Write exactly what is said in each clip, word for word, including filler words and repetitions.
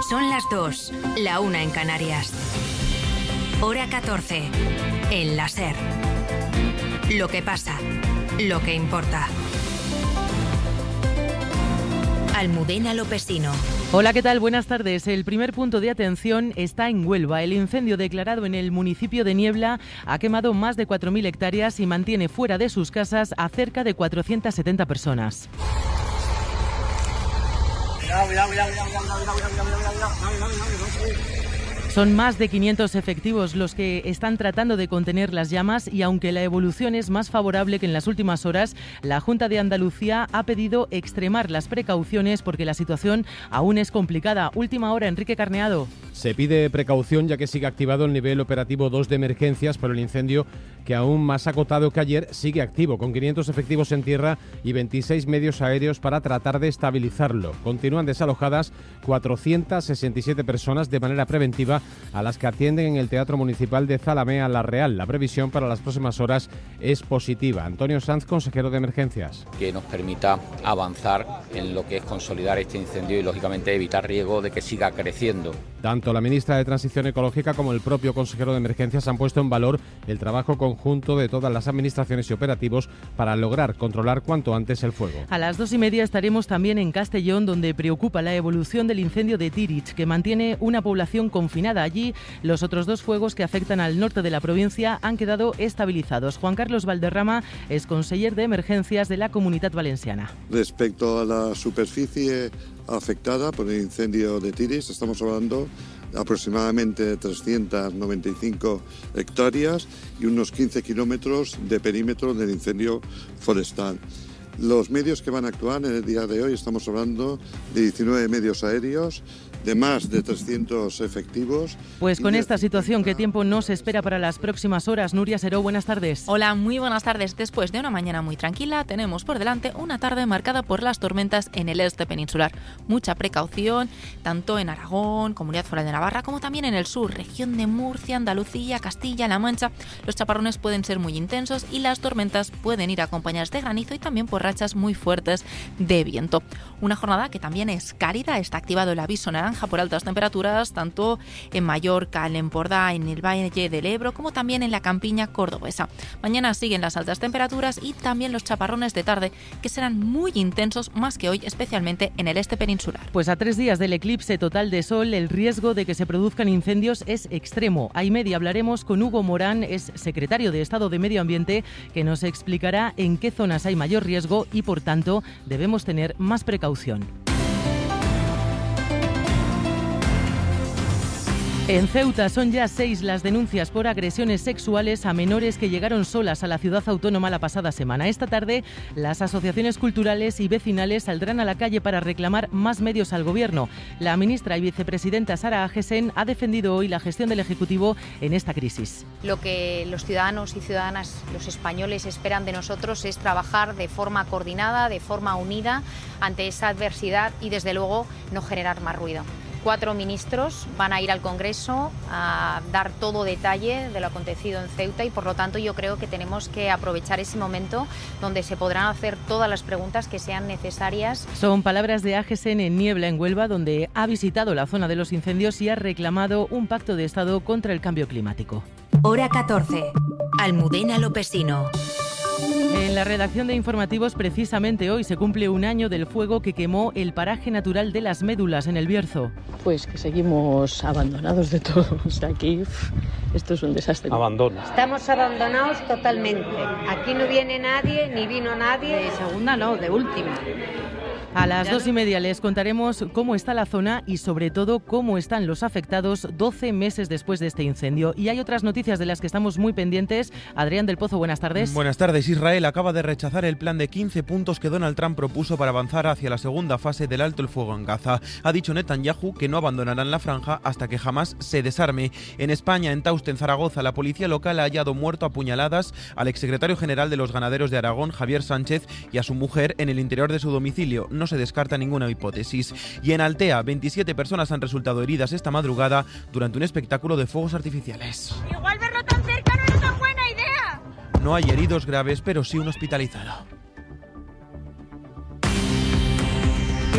Son las dos, la una en Canarias. Hora catorce, en la SER. Lo que pasa, lo que importa. Almudena Lopesino. Hola, ¿qué tal? Buenas tardes. El primer punto de atención está en Huelva. El incendio declarado en el municipio de Niebla ha quemado más de cuatro mil hectáreas y mantiene fuera de sus casas a cerca de cuatrocientas setenta personas. Son más de quinientos efectivos los que están tratando de contener las llamas y aunque la evolución es más favorable que en las últimas horas, la Junta de Andalucía ha pedido extremar las precauciones porque la situación aún es complicada. Última hora, Enrique Carneado. Se pide precaución ya que sigue activado el nivel operativo dos de emergencias por el incendio que aún más acotado que ayer sigue activo, con quinientos efectivos en tierra y veintiséis medios aéreos para tratar de estabilizarlo. Continúan desalojadas cuatrocientas sesenta y siete personas de manera preventiva a las que atienden en el Teatro Municipal de Zalamea La Real. La previsión para las próximas horas es positiva. Antonio Sanz, consejero de Emergencias. Que nos permita avanzar en lo que es consolidar este incendio y, lógicamente, evitar riesgo de que siga creciendo. Tanto la ministra de Transición Ecológica como el propio consejero de Emergencias han puesto en valor el trabajo conjunto de todas las administraciones y operativos para lograr controlar cuanto antes el fuego. A las dos y media estaremos también en Castellón, donde preocupa la evolución del incendio de Tirich, que mantiene una población confinada. Allí, los otros dos fuegos que afectan al norte de la provincia han quedado estabilizados. Juan Carlos Valderrama es conseller de Emergencias de la Comunitat Valenciana. Respecto a la superficie afectada por el incendio de Tirich, estamos hablando aproximadamente trescientas noventa y cinco hectáreas y unos quince kilómetros de perímetro del incendio forestal. Los medios que van a actuar en el día de hoy, estamos hablando de diecinueve medios aéreos, de más de trescientos efectivos. Pues con esta situación, ¿qué tiempo nos espera para las próximas horas? Nuria Seró, buenas tardes. Hola, muy buenas tardes. Después de una mañana muy tranquila, tenemos por delante una tarde marcada por las tormentas en el este peninsular. Mucha precaución, tanto en Aragón, Comunidad Foral de Navarra, como también en el sur, región de Murcia, Andalucía, Castilla-La Mancha. Los chaparrones pueden ser muy intensos y las tormentas pueden ir acompañadas de granizo y también por rachas muy fuertes de viento. Una jornada que también es cálida, está activado el aviso naranja por altas temperaturas, tanto en Mallorca, en Empordà, en el Valle del Ebro, como también en la campiña cordobesa. Mañana siguen las altas temperaturas y también los chaparrones de tarde, que serán muy intensos más que hoy, especialmente en el este peninsular. Pues a tres días del eclipse total de sol, el riesgo de que se produzcan incendios es extremo. A y media hablaremos con Hugo Morán, es secretario de Estado de Medio Ambiente, que nos explicará en qué zonas hay mayor riesgo y, por tanto, debemos tener más precaución. En Ceuta son ya seis las denuncias por agresiones sexuales a menores que llegaron solas a la ciudad autónoma la pasada semana. Esta tarde, las asociaciones culturales y vecinales saldrán a la calle para reclamar más medios al Gobierno. La ministra y vicepresidenta Sara Agesen ha defendido hoy la gestión del Ejecutivo en esta crisis. Lo que los ciudadanos y ciudadanas, los españoles, esperan de nosotros es trabajar de forma coordinada, de forma unida ante esa adversidad y, desde luego, no generar más ruido. Cuatro ministros van a ir al Congreso a dar todo detalle de lo acontecido en Ceuta y, por lo tanto, yo creo que tenemos que aprovechar ese momento donde se podrán hacer todas las preguntas que sean necesarias. Son palabras de Agesen en Niebla, en Huelva, donde ha visitado la zona de los incendios y ha reclamado un pacto de Estado contra el cambio climático. Hora catorce, Almudena Lopesino. En la redacción de informativos, precisamente hoy se cumple un año del fuego que quemó el paraje natural de Las Médulas en el Bierzo. Pues que seguimos abandonados de todos. Aquí esto es un desastre. Abandono. Estamos abandonados totalmente. Aquí no viene nadie, ni vino nadie. De segunda no, de última. A las dos y media les contaremos cómo está la zona y, sobre todo, cómo están los afectados doce meses después de este incendio. Y hay otras noticias de las que estamos muy pendientes. Adrián del Pozo, buenas tardes. Buenas tardes. Israel acaba de rechazar el plan de quince puntos que Donald Trump propuso para avanzar hacia la segunda fase del alto el fuego en Gaza. Ha dicho Netanyahu que no abandonarán la franja hasta que jamás se desarme. En España, en Tauste, en Zaragoza, la policía local ha hallado muerto a puñaladas al exsecretario general de los ganaderos de Aragón, Javier Sánchez, y a su mujer en el interior de su domicilio. No se descarta ninguna hipótesis. Y en Altea, veintisiete personas han resultado heridas esta madrugada durante un espectáculo de fuegos artificiales. Igual verlo tan cerca no era tan buena idea. No hay heridos graves, pero sí un hospitalizado.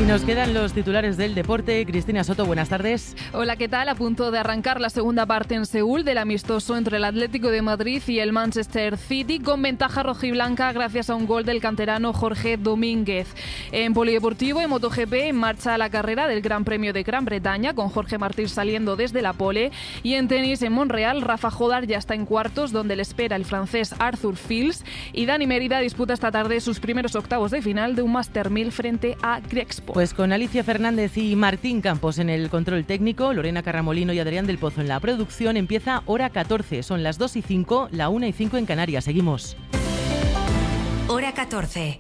Y nos quedan los titulares del deporte. Cristina Soto, buenas tardes. Hola, ¿qué tal? A punto de arrancar la segunda parte en Seúl del amistoso entre el Atlético de Madrid y el Manchester City, con ventaja rojiblanca gracias a un gol del canterano Jorge Domínguez. En polideportivo, en MotoGP, en marcha la carrera del Gran Premio de Gran Bretaña, con Jorge Martín saliendo desde la pole. Y en tenis, en Montreal, Rafa Jodar ya está en cuartos, donde le espera el francés Arthur Fils. Y Dani Mérida disputa esta tarde sus primeros octavos de final de un Master mil frente a Greg. Pues con Alicia Fernández y Martín Campos en el control técnico, Lorena Carramolino y Adrián del Pozo en la producción, empieza Hora catorce. Son las dos y cinco, la una y cinco en Canarias. Seguimos. Hora catorce.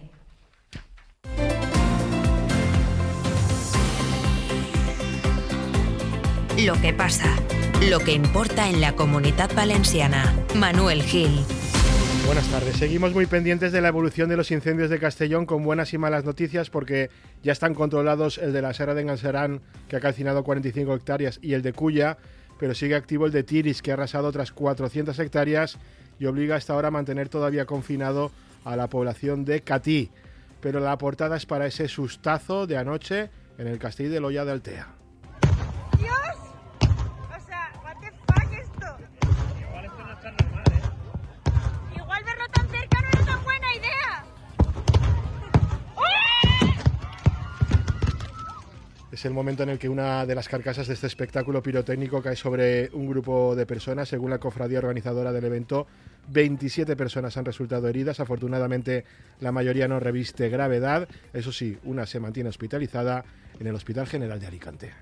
Lo que pasa, lo que importa en la Comunitat Valenciana. Manuel Gil. Buenas tardes. Seguimos muy pendientes de la evolución de los incendios de Castellón, con buenas y malas noticias, porque ya están controlados el de la Serra de Galceran, que ha calcinado cuarenta y cinco hectáreas, y el de Culla, pero sigue activo el de Tiris, que ha arrasado otras cuatrocientas hectáreas y obliga hasta ahora a mantener todavía confinado a la población de Catí. Pero la portada es para ese sustazo de anoche en el Castell de Loya de Altea. ¡Dios! O sea, what the fuck esto. Igual esto no está normal, ¿eh? Igual verlo tan cerca no era tan buena idea. Es el momento en el que una de las carcasas de este espectáculo pirotécnico cae sobre un grupo de personas. Según la cofradía organizadora del evento, veintisiete personas han resultado heridas. Afortunadamente, la mayoría no reviste gravedad. Eso sí, una se mantiene hospitalizada en el Hospital General de Alicante.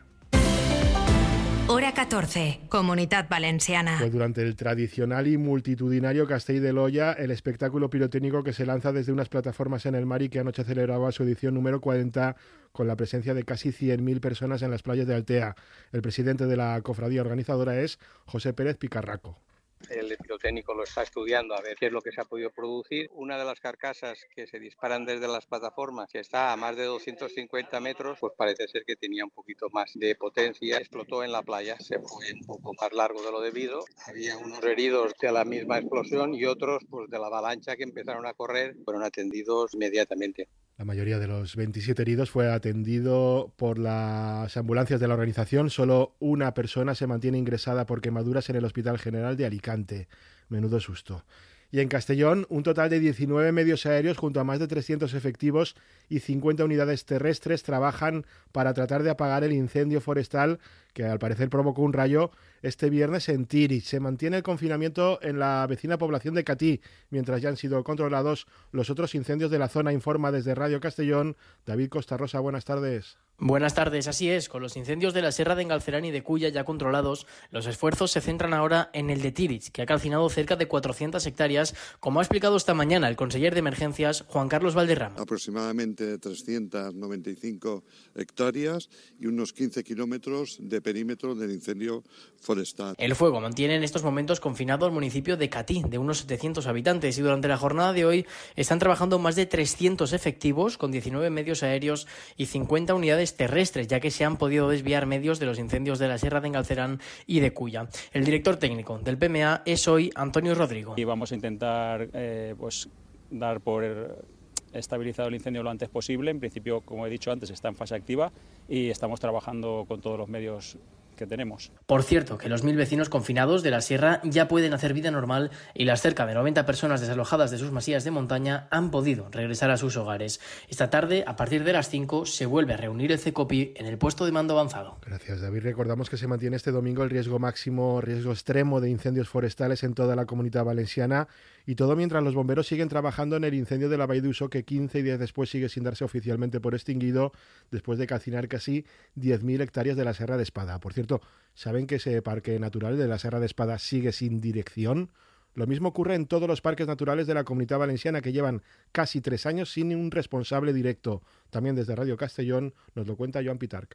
Hora catorce, Comunitat Valenciana. Pues durante el tradicional y multitudinario Castell de Loya, el espectáculo pirotécnico que se lanza desde unas plataformas en el mar y que anoche celebraba su edición número cuarenta, con la presencia de casi cien mil personas en las playas de Altea. El presidente de la cofradía organizadora es José Pérez Picarraco. El pirotécnico lo está estudiando a ver qué es lo que se ha podido producir. Una de las carcasas que se disparan desde las plataformas, que está a más de doscientos cincuenta metros, pues parece ser que tenía un poquito más de potencia. Explotó en la playa, se fue un poco más largo de lo debido. Había unos heridos de la misma explosión y otros pues de la avalancha que empezaron a correr, fueron atendidos inmediatamente. La mayoría de los veintisiete heridos fue atendido por las ambulancias de la organización. Solo una persona se mantiene ingresada por quemaduras en el Hospital General de Alicante. Menudo susto. Y en Castellón, un total de diecinueve medios aéreos junto a más de trescientos efectivos y cincuenta unidades terrestres trabajan para tratar de apagar el incendio forestal que al parecer provocó un rayo este viernes en Tiris. Se mantiene el confinamiento en la vecina población de Catí, mientras ya han sido controlados los otros incendios de la zona. Informa desde Radio Castellón David Costa Rosa. Buenas tardes. Buenas tardes, así es. Con los incendios de la Serra de Galceran y de Culla ya controlados, los esfuerzos se centran ahora en el de Tiris, que ha calcinado cerca de cuatrocientas hectáreas, como ha explicado esta mañana el conseller de Emergencias, Juan Carlos Valderrama. Aproximadamente trescientas noventa y cinco hectáreas y unos quince kilómetros de perímetro del incendio forestal. El fuego mantiene en estos momentos confinado al municipio de Catí, de unos setecientos habitantes, y durante la jornada de hoy están trabajando más de trescientos efectivos, con diecinueve medios aéreos y cincuenta unidades terrestres, ya que se han podido desviar medios de los incendios de la Serra de Galceran y de Culla. El director técnico del P M A es hoy Antonio Rodrigo. Y vamos a intentar eh, pues dar por estabilizado el incendio lo antes posible. En principio, como he dicho antes, está en fase activa y estamos trabajando con todos los medios que tenemos. Por cierto, que los mil vecinos confinados de la sierra ya pueden hacer vida normal y las cerca de noventa personas desalojadas de sus masías de montaña han podido regresar a sus hogares. Esta tarde, a partir de las cinco, se vuelve a reunir el CECOPI en el puesto de mando avanzado. Gracias, David. Recordamos que se mantiene este domingo el riesgo máximo, riesgo extremo de incendios forestales en toda la Comunidad Valenciana, y todo mientras los bomberos siguen trabajando en el incendio de la Vall d'Uso, que quince días después sigue sin darse oficialmente por extinguido, después de calcinar casi diez mil hectáreas de la Serra de Espada. Por cierto, ¿saben que ese parque natural de la Serra de Espada sigue sin dirección? Lo mismo ocurre en todos los parques naturales de la Comunidad Valenciana, que llevan casi tres años sin un responsable directo. También desde Radio Castellón nos lo cuenta Joan Pitarca.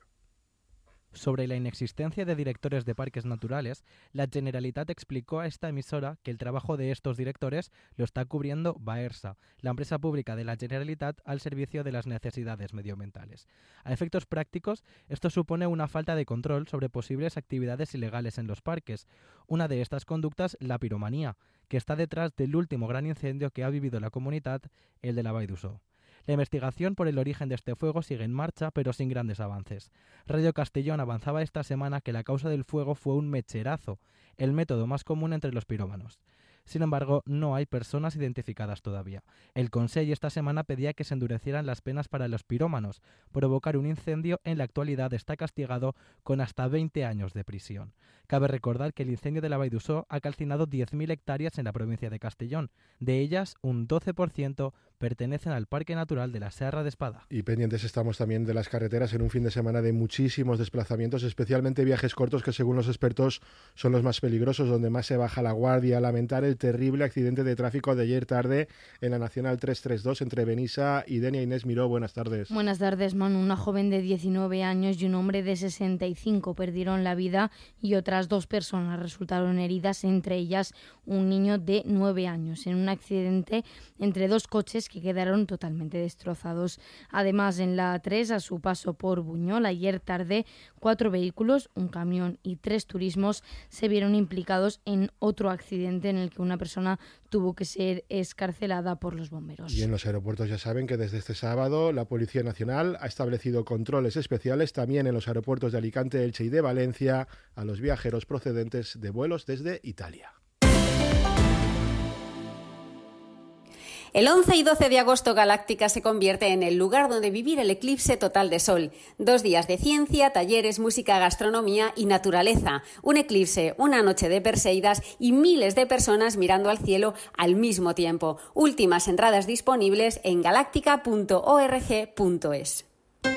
Sobre la inexistencia de directores de parques naturales, la Generalitat explicó a esta emisora que el trabajo de estos directores lo está cubriendo Baersa, la empresa pública de la Generalitat al servicio de las necesidades medioambientales. A efectos prácticos, esto supone una falta de control sobre posibles actividades ilegales en los parques. Una de estas conductas, la piromanía, que está detrás del último gran incendio que ha vivido la comunidad, el de la Vall d'Uso. La investigación por el origen de este fuego sigue en marcha, pero sin grandes avances. Radio Castellón avanzaba esta semana que la causa del fuego fue un mecherazo, el método más común entre los pirómanos. Sin embargo, no hay personas identificadas todavía. El Consell esta semana pedía que se endurecieran las penas para los pirómanos. Provocar un incendio en la actualidad está castigado con hasta veinte años de prisión. Cabe recordar que el incendio de la Vall d'Uixó ha calcinado diez mil hectáreas en la provincia de Castellón. De ellas, un doce por ciento pertenecen al Parque Natural de la Serra de Espada. Y pendientes estamos también de las carreteras en un fin de semana de muchísimos desplazamientos, especialmente viajes cortos que según los expertos son los más peligrosos, donde más se baja la guardia. Lamentar el terrible accidente de tráfico de ayer tarde en la Nacional trescientos treinta y dos entre Benissa y Denia. Inés Miró, buenas tardes. Buenas tardes, Manu. Una joven de diecinueve años y un hombre de sesenta y cinco perdieron la vida y otras dos personas resultaron heridas, entre ellas un niño de nueve años, en un accidente entre dos coches que quedaron totalmente destrozados. Además, en la A tres, a su paso por Buñol, ayer tarde, cuatro vehículos, un camión y tres turismos se vieron implicados en otro accidente en el que una persona tuvo que ser excarcelada por los bomberos. Y en los aeropuertos ya saben que desde este sábado la Policía Nacional ha establecido controles especiales también en los aeropuertos de Alicante, Elche y de Valencia a los viajeros procedentes de vuelos desde Italia. El once y doce de agosto Galáctica se convierte en el lugar donde vivir el eclipse total de sol. Dos días de ciencia, talleres, música, gastronomía y naturaleza. Un eclipse, una noche de Perseidas y miles de personas mirando al cielo al mismo tiempo. Últimas entradas disponibles en galáctica punto org punto es.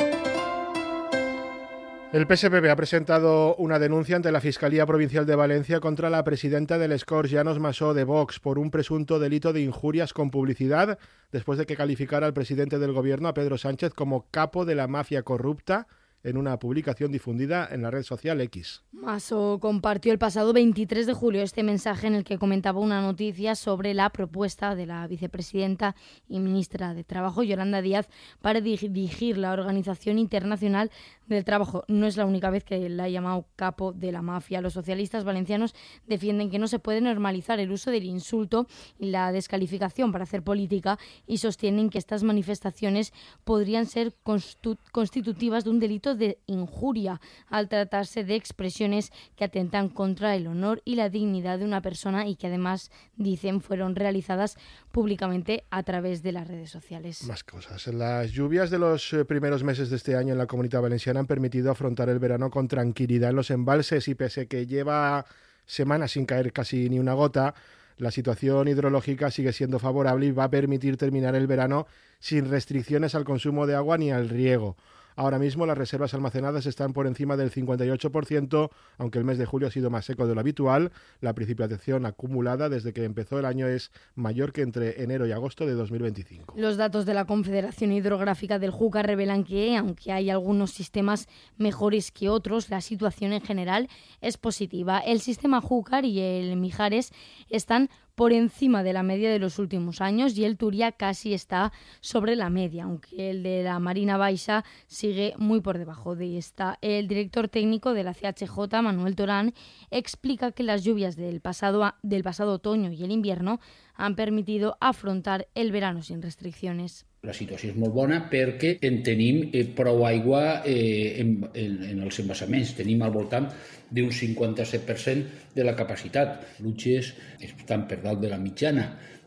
El P S P B ha presentado una denuncia ante la Fiscalía Provincial de Valencia contra la presidenta del Escorts, Llanos Massó, de Vox, por un presunto delito de injurias con publicidad, después de que calificara al presidente del Gobierno, a Pedro Sánchez, como capo de la mafia corrupta en una publicación difundida en la red social X. Massó compartió el pasado veintitrés de julio este mensaje en el que comentaba una noticia sobre la propuesta de la vicepresidenta y ministra de Trabajo, Yolanda Díaz, para dirigir la Organización Internacional del Trabajo. No es la única vez que la ha llamado capo de la mafia. Los socialistas valencianos defienden que no se puede normalizar el uso del insulto y la descalificación para hacer política y sostienen que estas manifestaciones podrían ser constitu- constitutivas de un delito de injuria al tratarse de expresiones que atentan contra el honor y la dignidad de una persona y que además, dicen, fueron realizadas públicamente a través de las redes sociales. Más cosas. Las lluvias de los primeros meses de este año en la Comunidad Valenciana han permitido afrontar el verano con tranquilidad en los embalses y pese a que lleva semanas sin caer casi ni una gota, la situación hidrológica sigue siendo favorable y va a permitir terminar el verano sin restricciones al consumo de agua ni al riego. Ahora mismo las reservas almacenadas están por encima del cincuenta y ocho por ciento, aunque el mes de julio ha sido más seco de lo habitual. La precipitación acumulada desde que empezó el año es mayor que entre enero y agosto de dos mil veinticinco. Los datos de la Confederación Hidrográfica del Júcar revelan que, aunque hay algunos sistemas mejores que otros, la situación en general es positiva. El sistema Júcar y el Mijares están por encima de la media de los últimos años y el Turia casi está sobre la media, aunque el de la Marina Baixa sigue muy por debajo de esta. El director técnico de la C H J, Manuel Torán, explica que las lluvias del pasado, del pasado otoño y el invierno han permitido afrontar el verano sin restricciones. La situació és molt bona perquè en tenim eh, prou aigua eh, en, en, en els embassaments. Tenim al voltant d'un cinquanta-set per cent de la capacitat. Pluges estan per dalt de la mitjana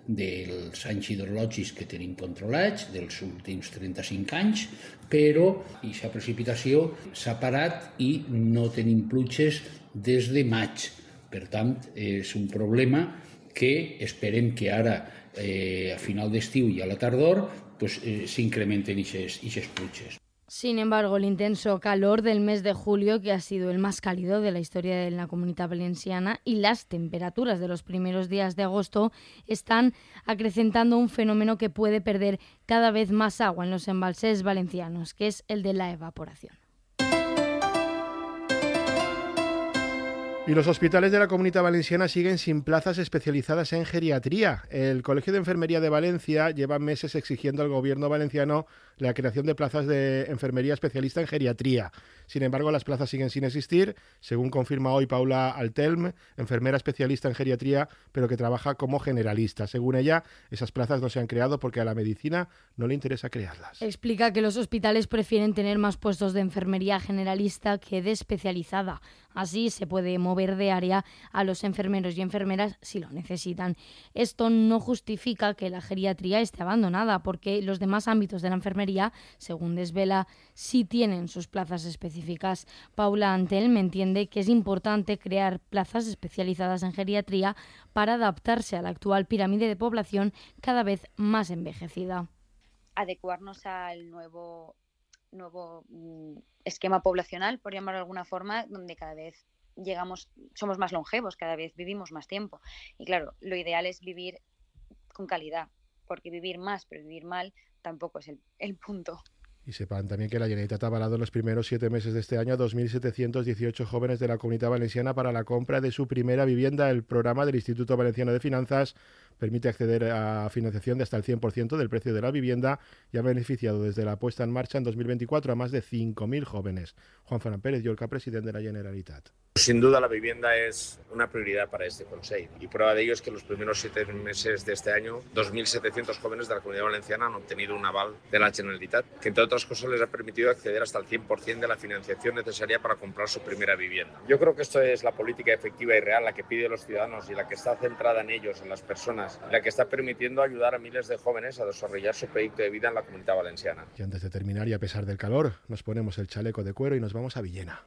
dels anys hidrològics que tenim controlats, dels últims trenta-cinc anys, però aquesta precipitació s'ha parat i no tenim pluges des de maig. Per tant, és un problema que esperem que ara, eh, a final d'estiu i a la tardor, pues eh, se incrementen esas pluges. Sin embargo, el intenso calor del mes de julio, que ha sido el más cálido de la historia de la Comunidad Valenciana, y las temperaturas de los primeros días de agosto están acrecentando un fenómeno que puede perder cada vez más agua en los embalses valencianos, que es el de la evaporación. Y los hospitales de la Comunidad Valenciana siguen sin plazas especializadas en geriatría. El Colegio de Enfermería de Valencia lleva meses exigiendo al gobierno valenciano la creación de plazas de enfermería especialista en geriatría. Sin embargo, las plazas siguen sin existir, según confirma hoy Paula Altelm, enfermera especialista en geriatría, pero que trabaja como generalista. Según ella, esas plazas no se han creado porque a la medicina no le interesa crearlas. Explica que los hospitales prefieren tener más puestos de enfermería generalista que de especializada. Así se puede mover de área a los enfermeros y enfermeras si lo necesitan. Esto no justifica que la geriatría esté abandonada, porque los demás ámbitos de la enfermería, según desvela, sí tienen sus plazas específicas. Paula Antel me entiende que es importante crear plazas especializadas en geriatría para adaptarse a la actual pirámide de población cada vez más envejecida. Adecuarnos al nuevo nuevo esquema poblacional, por llamarlo de alguna forma, donde cada vez llegamos, somos más longevos, cada vez vivimos más tiempo. Y claro, lo ideal es vivir con calidad, porque vivir más, pero vivir mal tampoco es el, el punto. Y sepan también que la Generalitat ha avalado en los primeros siete meses de este año a dos mil setecientos dieciocho jóvenes de la Comunidad Valenciana para la compra de su primera vivienda. El programa del Instituto Valenciano de Finanzas permite acceder a financiación de hasta el cien por ciento del precio de la vivienda y ha beneficiado desde la puesta en marcha en dos mil veinticuatro a más de cinco mil jóvenes. Juan Ferran Pérez Llorca, presidente de la Generalitat. Sin duda la vivienda es una prioridad para este Consejo y prueba de ello es que en los primeros siete meses de este año dos mil setecientos jóvenes de la Comunidad Valenciana han obtenido un aval de la Generalitat que entre otras cosas les ha permitido acceder hasta el cien por ciento de la financiación necesaria para comprar su primera vivienda. Yo creo que esto es la política efectiva y real, la que piden los ciudadanos y la que está centrada en ellos, en las personas, la que está permitiendo ayudar a miles de jóvenes a desarrollar su proyecto de vida en la Comunidad Valenciana. Y antes de terminar y a pesar del calor, nos ponemos el chaleco de cuero y nos vamos a Villena.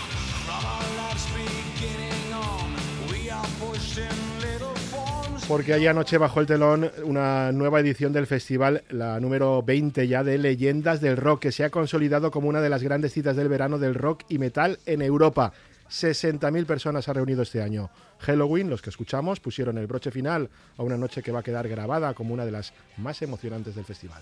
Porque allí anoche bajó el telón una nueva edición del festival, la número veinte ya, de Leyendas del Rock, que se ha consolidado como una de las grandes citas del verano del rock y metal en Europa. sesenta mil personas ha reunido este año. Helloween, los que escuchamos, pusieron el broche final a una noche que va a quedar grabada como una de las más emocionantes del festival.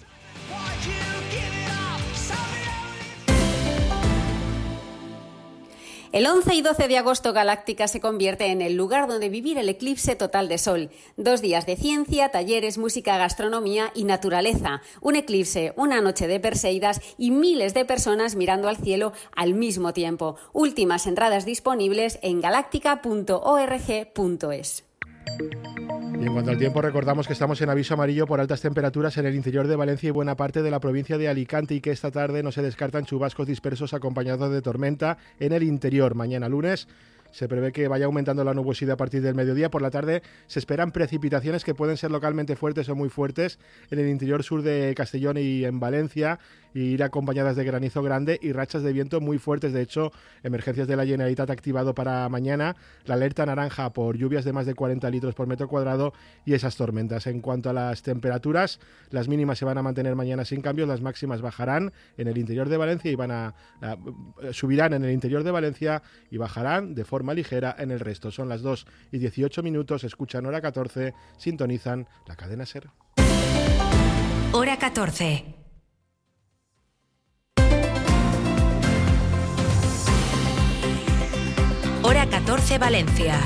El once y doce de agosto Galáctica se convierte en el lugar donde vivir el eclipse total de sol. Dos días de ciencia, talleres, música, gastronomía y naturaleza. Un eclipse, una noche de Perseidas y miles de personas mirando al cielo al mismo tiempo. Últimas entradas disponibles en galáctica punto org punto es. Y en cuanto al tiempo, recordamos que estamos en aviso amarillo por altas temperaturas en el interior de Valencia y buena parte de la provincia de Alicante y que esta tarde no se descartan chubascos dispersos acompañados de tormenta en el interior. Mañana lunes se prevé que vaya aumentando la nubosidad a partir del mediodía. Por la tarde se esperan precipitaciones que pueden ser localmente fuertes o muy fuertes en el interior sur de Castellón y en Valencia, y ir acompañadas de granizo grande y rachas de viento muy fuertes. De hecho, Emergencias de la Generalitat ha activado para mañana la alerta naranja por lluvias de más de cuarenta litros por metro cuadrado y esas tormentas. En cuanto a las temperaturas, las mínimas se van a mantener mañana sin cambios, las máximas bajarán en el interior de Valencia y van a, a subirán en el interior de Valencia y bajarán de forma ligera en el resto. Son las dos y dieciocho minutos, escuchan Hora catorce, sintonizan la cadena SER. Hora catorce. Hora catorce Valencia.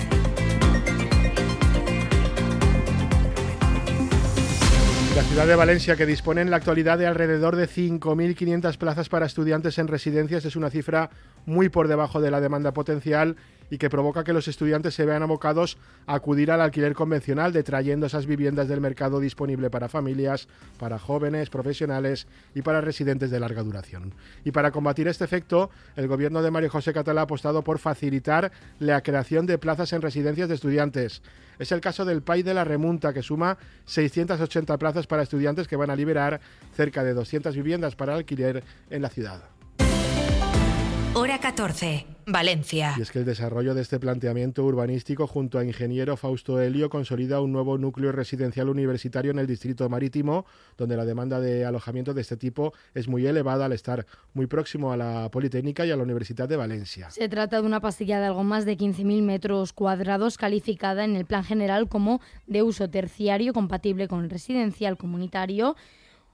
La ciudad de Valencia, que dispone en la actualidad de alrededor de cinco mil quinientas plazas para estudiantes en residencias, es una cifra muy por debajo de la demanda potencial y que provoca que los estudiantes se vean abocados a acudir al alquiler convencional, detrayendo esas viviendas del mercado disponible para familias, para jóvenes, profesionales y para residentes de larga duración. Y para combatir este efecto, el gobierno de María José Catalá ha apostado por facilitar la creación de plazas en residencias de estudiantes. Es el caso del P A I de la Remunta, que suma seiscientas ochenta plazas para estudiantes que van a liberar cerca de doscientas viviendas para alquiler en la ciudad. Hora catorce, Valencia. Y es que el desarrollo de este planteamiento urbanístico junto a ingeniero Fausto Helio consolida un nuevo núcleo residencial universitario en el distrito marítimo, donde la demanda de alojamiento de este tipo es muy elevada al estar muy próximo a la Politécnica y a la Universidad de Valencia. Se trata de una pastilla de algo más de quince mil metros cuadrados, calificada en el plan general como de uso terciario compatible con el residencial comunitario,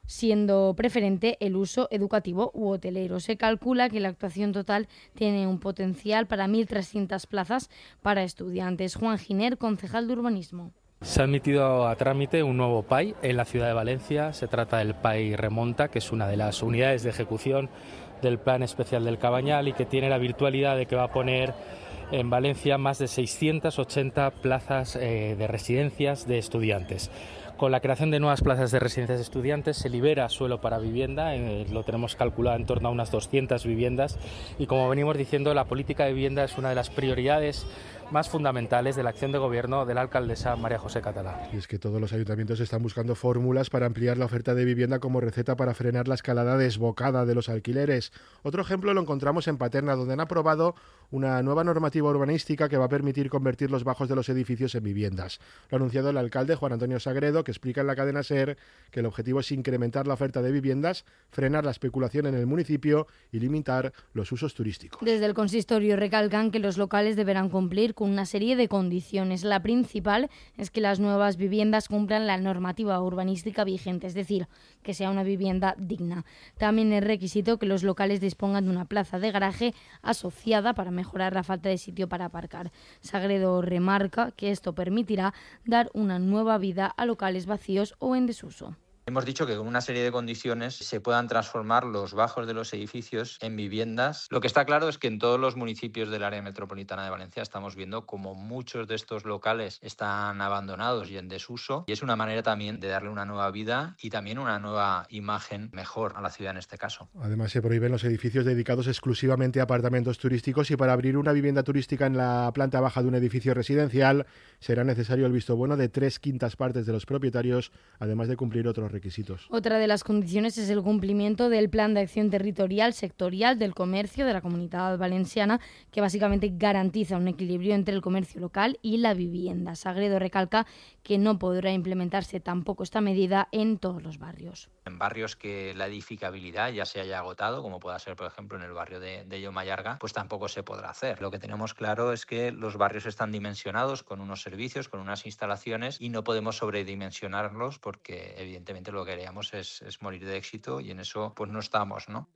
siendo preferente el uso educativo u hotelero. Se calcula que la actuación total tiene un potencial para mil trescientas plazas para estudiantes. Juan Giner, concejal de urbanismo. Se ha admitido a trámite un nuevo P A I en la ciudad de Valencia. Se trata del P A I Remonta, que es una de las unidades de ejecución del Plan Especial del Cabañal y que tiene la virtualidad de que va a poner en Valencia más de seiscientas ochenta plazas eh, de residencias de estudiantes. Con la creación de nuevas plazas de residencias de estudiantes se libera suelo para vivienda, eh, lo tenemos calculado en torno a unas doscientas viviendas y, como venimos diciendo, la política de vivienda es una de las prioridades más fundamentales de la acción de gobierno de la alcaldesa María José Catalá. Y es que todos los ayuntamientos están buscando fórmulas para ampliar la oferta de vivienda como receta para frenar la escalada desbocada de los alquileres. Otro ejemplo lo encontramos en Paterna, donde han aprobado una nueva normativa urbanística que va a permitir convertir los bajos de los edificios en viviendas. Lo ha anunciado el alcalde Juan Antonio Sagredo, que explica en la cadena SER que el objetivo es incrementar la oferta de viviendas, frenar la especulación en el municipio y limitar los usos turísticos. Desde el consistorio recalcan que los locales deberán cumplir con una serie de condiciones. La principal es que las nuevas viviendas cumplan la normativa urbanística vigente, es decir, que sea una vivienda digna. También es requisito que los locales dispongan de una plaza de garaje asociada para mejorar la falta de sitio para aparcar. Sagredo remarca que esto permitirá dar una nueva vida a locales vacíos o en desuso. Hemos dicho que con una serie de condiciones se puedan transformar los bajos de los edificios en viviendas. Lo que está claro es que en todos los municipios del área metropolitana de Valencia estamos viendo como muchos de estos locales están abandonados y en desuso, y es una manera también de darle una nueva vida y también una nueva imagen mejor a la ciudad en este caso. Además, se prohíben los edificios dedicados exclusivamente a apartamentos turísticos y para abrir una vivienda turística en la planta baja de un edificio residencial será necesario el visto bueno de tres quintas partes de los propietarios, además de cumplir otros requisitos. Otra de las condiciones es el cumplimiento del Plan de Acción Territorial Sectorial del Comercio de la Comunidad Valenciana, que básicamente garantiza un equilibrio entre el comercio local y la vivienda. Sagredo recalca que no podrá implementarse tampoco esta medida en todos los barrios. En barrios que la edificabilidad ya se haya agotado, como pueda ser, por ejemplo, en el barrio de, de Llomallarga, pues tampoco se podrá hacer. Lo que tenemos claro es que los barrios están dimensionados con unos servicios, con unas instalaciones, y no podemos sobredimensionarlos porque, evidentemente, lo que queríamos es, es morir de éxito, y en eso pues no estamos, ¿no?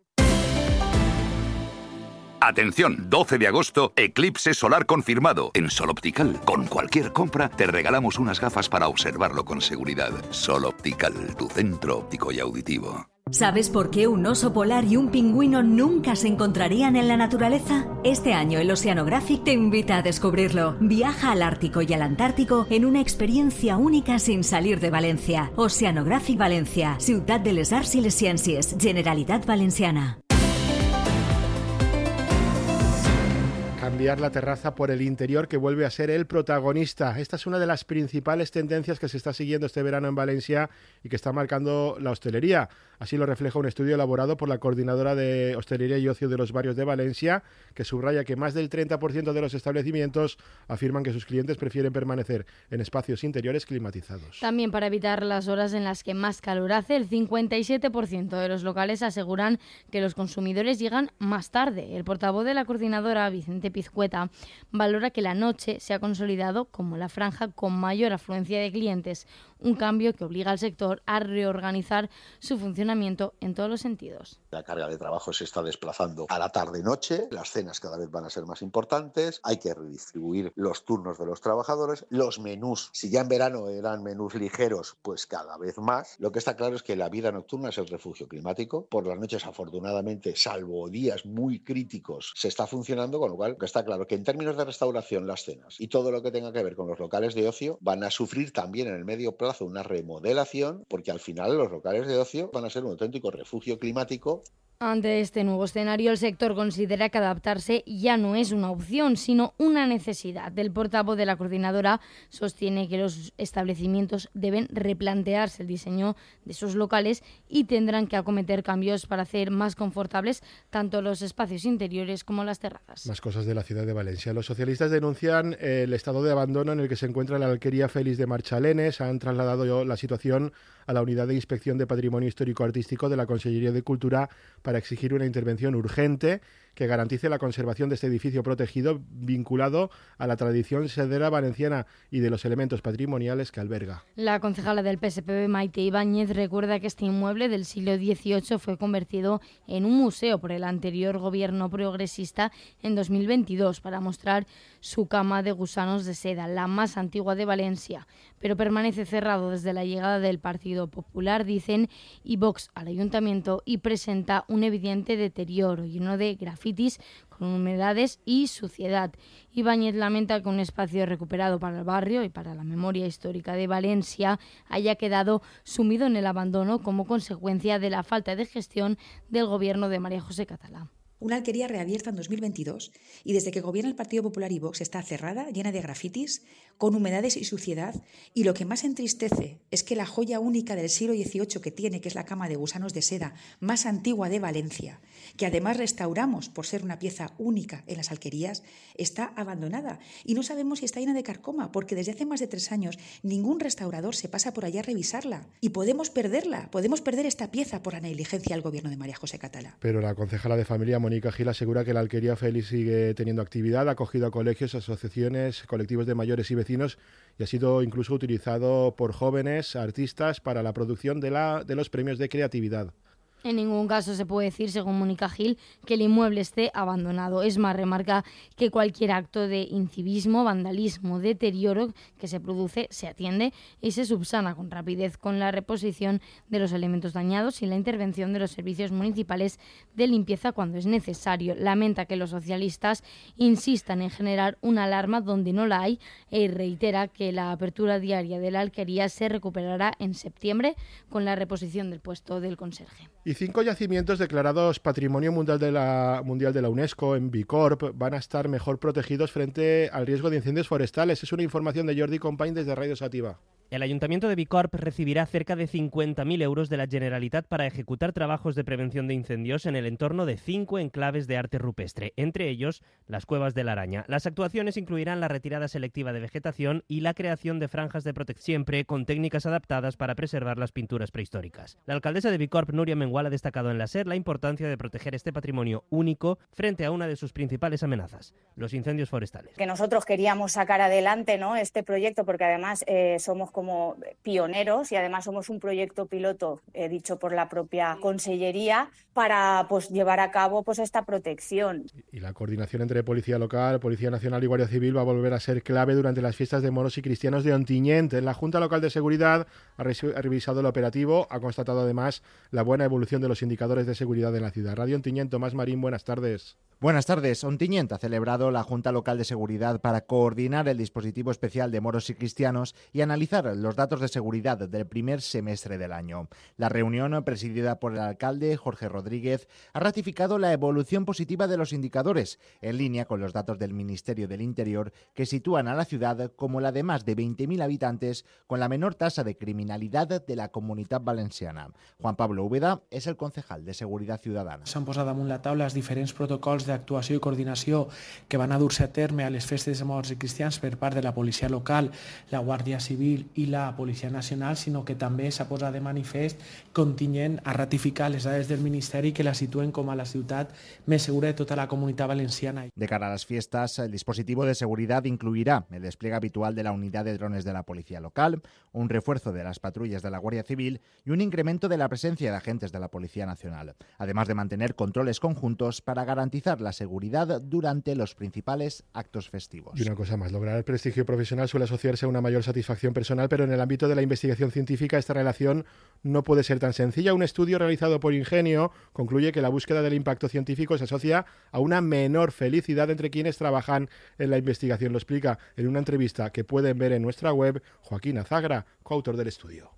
Atención, doce de agosto, eclipse solar confirmado. En Sol Optical, con cualquier compra, te regalamos unas gafas para observarlo con seguridad. Sol Optical, tu centro óptico y auditivo. ¿Sabes por qué un oso polar y un pingüino nunca se encontrarían en la naturaleza? Este año el Oceanographic te invita a descubrirlo. Viaja al Ártico y al Antártico en una experiencia única sin salir de Valencia. Oceanographic Valencia, Ciutat de les Arts i les Ciències, Generalitat Valenciana. Cambiar la terraza por el interior, que vuelve a ser el protagonista. Esta es una de las principales tendencias que se está siguiendo este verano en Valencia y que está marcando la hostelería. Así lo refleja un estudio elaborado por la Coordinadora de Hostelería y Ocio de los Barrios de Valencia, que subraya que más del treinta por ciento de los establecimientos afirman que sus clientes prefieren permanecer en espacios interiores climatizados. También para evitar las horas en las que más calor hace, el cincuenta y siete por ciento de los locales aseguran que los consumidores llegan más tarde. El portavoz de la Coordinadora, Vicente Pizcueta, valora que la noche se ha consolidado como la franja con mayor afluencia de clientes, un cambio que obliga al sector a reorganizar su funcionamiento en todos los sentidos. La carga de trabajo se está desplazando a la tarde-noche, las cenas cada vez van a ser más importantes, hay que redistribuir los turnos de los trabajadores, los menús, si ya en verano eran menús ligeros, pues cada vez más. Lo que está claro es que la vida nocturna es el refugio climático. Por las noches, afortunadamente, salvo días muy críticos, se está funcionando, con lo cual que está claro que en términos de restauración, las cenas y todo lo que tenga que ver con los locales de ocio van a sufrir también en el medio plazo una remodelación, porque al final los locales de ocio van a ser un auténtico refugio climático. Ante este nuevo escenario, el sector considera que adaptarse ya no es una opción, sino una necesidad. El portavoz de la Coordinadora sostiene que los establecimientos deben replantearse el diseño de sus locales y tendrán que acometer cambios para hacer más confortables tanto los espacios interiores como las terrazas. Más cosas de la ciudad de Valencia. Los socialistas denuncian el estado de abandono en el que se encuentra la alquería Félix de Marchalenes. Han trasladado la situación a la Unidad de Inspección de Patrimonio Histórico Artístico de la Consellería de Cultura para para exigir una intervención urgente que garantice la conservación de este edificio protegido vinculado a la tradición sedera valenciana y de los elementos patrimoniales que alberga. La concejala del P S P B, Maite Ibáñez, recuerda que este inmueble del siglo dieciocho fue convertido en un museo por el anterior gobierno progresista en dos mil veintidós para mostrar su cama de gusanos de seda, la más antigua de Valencia, pero permanece cerrado desde la llegada del Partido Popular, dicen, y Vox al ayuntamiento, y presenta un evidente deterioro lleno de grafitis con humedades y suciedad. Ibáñez lamenta que un espacio recuperado para el barrio y para la memoria histórica de Valencia haya quedado sumido en el abandono como consecuencia de la falta de gestión del gobierno de María José Catalá. Una alquería reabierta en dos mil veintidós y desde que gobierna el Partido Popular y Vox está cerrada, llena de grafitis, con humedades y suciedad, y lo que más entristece es que la joya única del siglo dieciocho que tiene, que es la cama de gusanos de seda más antigua de Valencia, que además restauramos por ser una pieza única en las alquerías, está abandonada y no sabemos si está llena de carcoma, porque desde hace más de tres años ningún restaurador se pasa por allá a revisarla y podemos perderla, podemos perder esta pieza por la negligencia del gobierno de María José Catalá. Pero la concejala de familia, Mónica Gil, asegura que la alquería Félix sigue teniendo actividad, ha acogido a colegios, asociaciones, colectivos de mayores y vecinos y ha sido incluso utilizado por jóvenes artistas para la producción de, la, de los premios de creatividad. En ningún caso se puede decir, según Mónica Gil, que el inmueble esté abandonado. Es más, remarca que cualquier acto de incivismo, vandalismo, deterioro que se produce se atiende y se subsana con rapidez con la reposición de los elementos dañados y la intervención de los servicios municipales de limpieza cuando es necesario. Lamenta que los socialistas insistan en generar una alarma donde no la hay y reitera que la apertura diaria de la alquería se recuperará en septiembre con la reposición del puesto del conserje. Y cinco yacimientos declarados Patrimonio Mundial de la, Mundial de la UNESCO en Bicorp van a estar mejor protegidos frente al riesgo de incendios forestales. Es una información de Jordi Compañ desde Radio Sativa. El Ayuntamiento de Bicorp recibirá cerca de cincuenta mil euros de la Generalitat para ejecutar trabajos de prevención de incendios en el entorno de cinco enclaves de arte rupestre, entre ellos las Cuevas de la Araña. Las actuaciones incluirán la retirada selectiva de vegetación y la creación de franjas de protección, siempre con técnicas adaptadas para preservar las pinturas prehistóricas. La alcaldesa de Bicorp, Núria Mengual, ha destacado en la SER la importancia de proteger este patrimonio único frente a una de sus principales amenazas, los incendios forestales. Que nosotros queríamos sacar adelante, ¿no?, este proyecto porque además eh, somos como pioneros y además somos un proyecto piloto eh, dicho por la propia Consellería para pues llevar a cabo pues esta protección. Y la coordinación entre Policía Local, Policía Nacional y Guardia Civil va a volver a ser clave durante las fiestas de moros y cristianos de Ontinyent. La Junta Local de Seguridad ha, re ha revisado el operativo, ha constatado además la buena evolución de los indicadores de seguridad en la ciudad. Radio Ontinyent, Tomás Marín, buenas tardes. Buenas tardes. Ontinyent ha celebrado la Junta Local de Seguridad para coordinar el dispositivo especial de moros y cristianos y analizar los datos de seguridad del primer semestre del año. La reunión, presidida por el alcalde Jorge Rodríguez, ha ratificado la evolución positiva de los indicadores, en línea con los datos del Ministerio del Interior, que sitúan a la ciudad como la de más de veinte mil habitantes con la menor tasa de criminalidad de la Comunitat Valenciana. Juan Pablo Úbeda és el concejal de Seguretat Ciutadana. S'han posat damunt la taula els diferents protocols d'actuació i coordinació que van a dur-se a terme a les festes de morts i cristians per part de la policia local, la Guàrdia Civil i la Policia Nacional, sinó que també s'ha posat de manifest Ontinyent a ratificar les dades del Ministeri que la situen com a la ciutat més segura de tota la Comunitat Valenciana. De cara a las fiestas, el dispositivo de seguridad incluirá el despliegue habitual de la unidad de drones de la Policía Local, un refuerzo de las patrullas de la Guardia Civil y un incremento de la presencia de agentes de la Policía Nacional, además de mantener controles conjuntos para garantizar la seguridad durante los principales actos festivos. Y una cosa más, lograr el prestigio profesional suele asociarse a una mayor satisfacción personal, pero en el ámbito de la investigación científica esta relación no puede ser tan sencilla. Un estudio realizado por Ingenio concluye que la búsqueda del impacto científico se asocia a una menor felicidad entre quienes trabajan en la investigación. Lo explica en una entrevista que pueden ver en nuestra web Joaquín Azagra, coautor del estudio.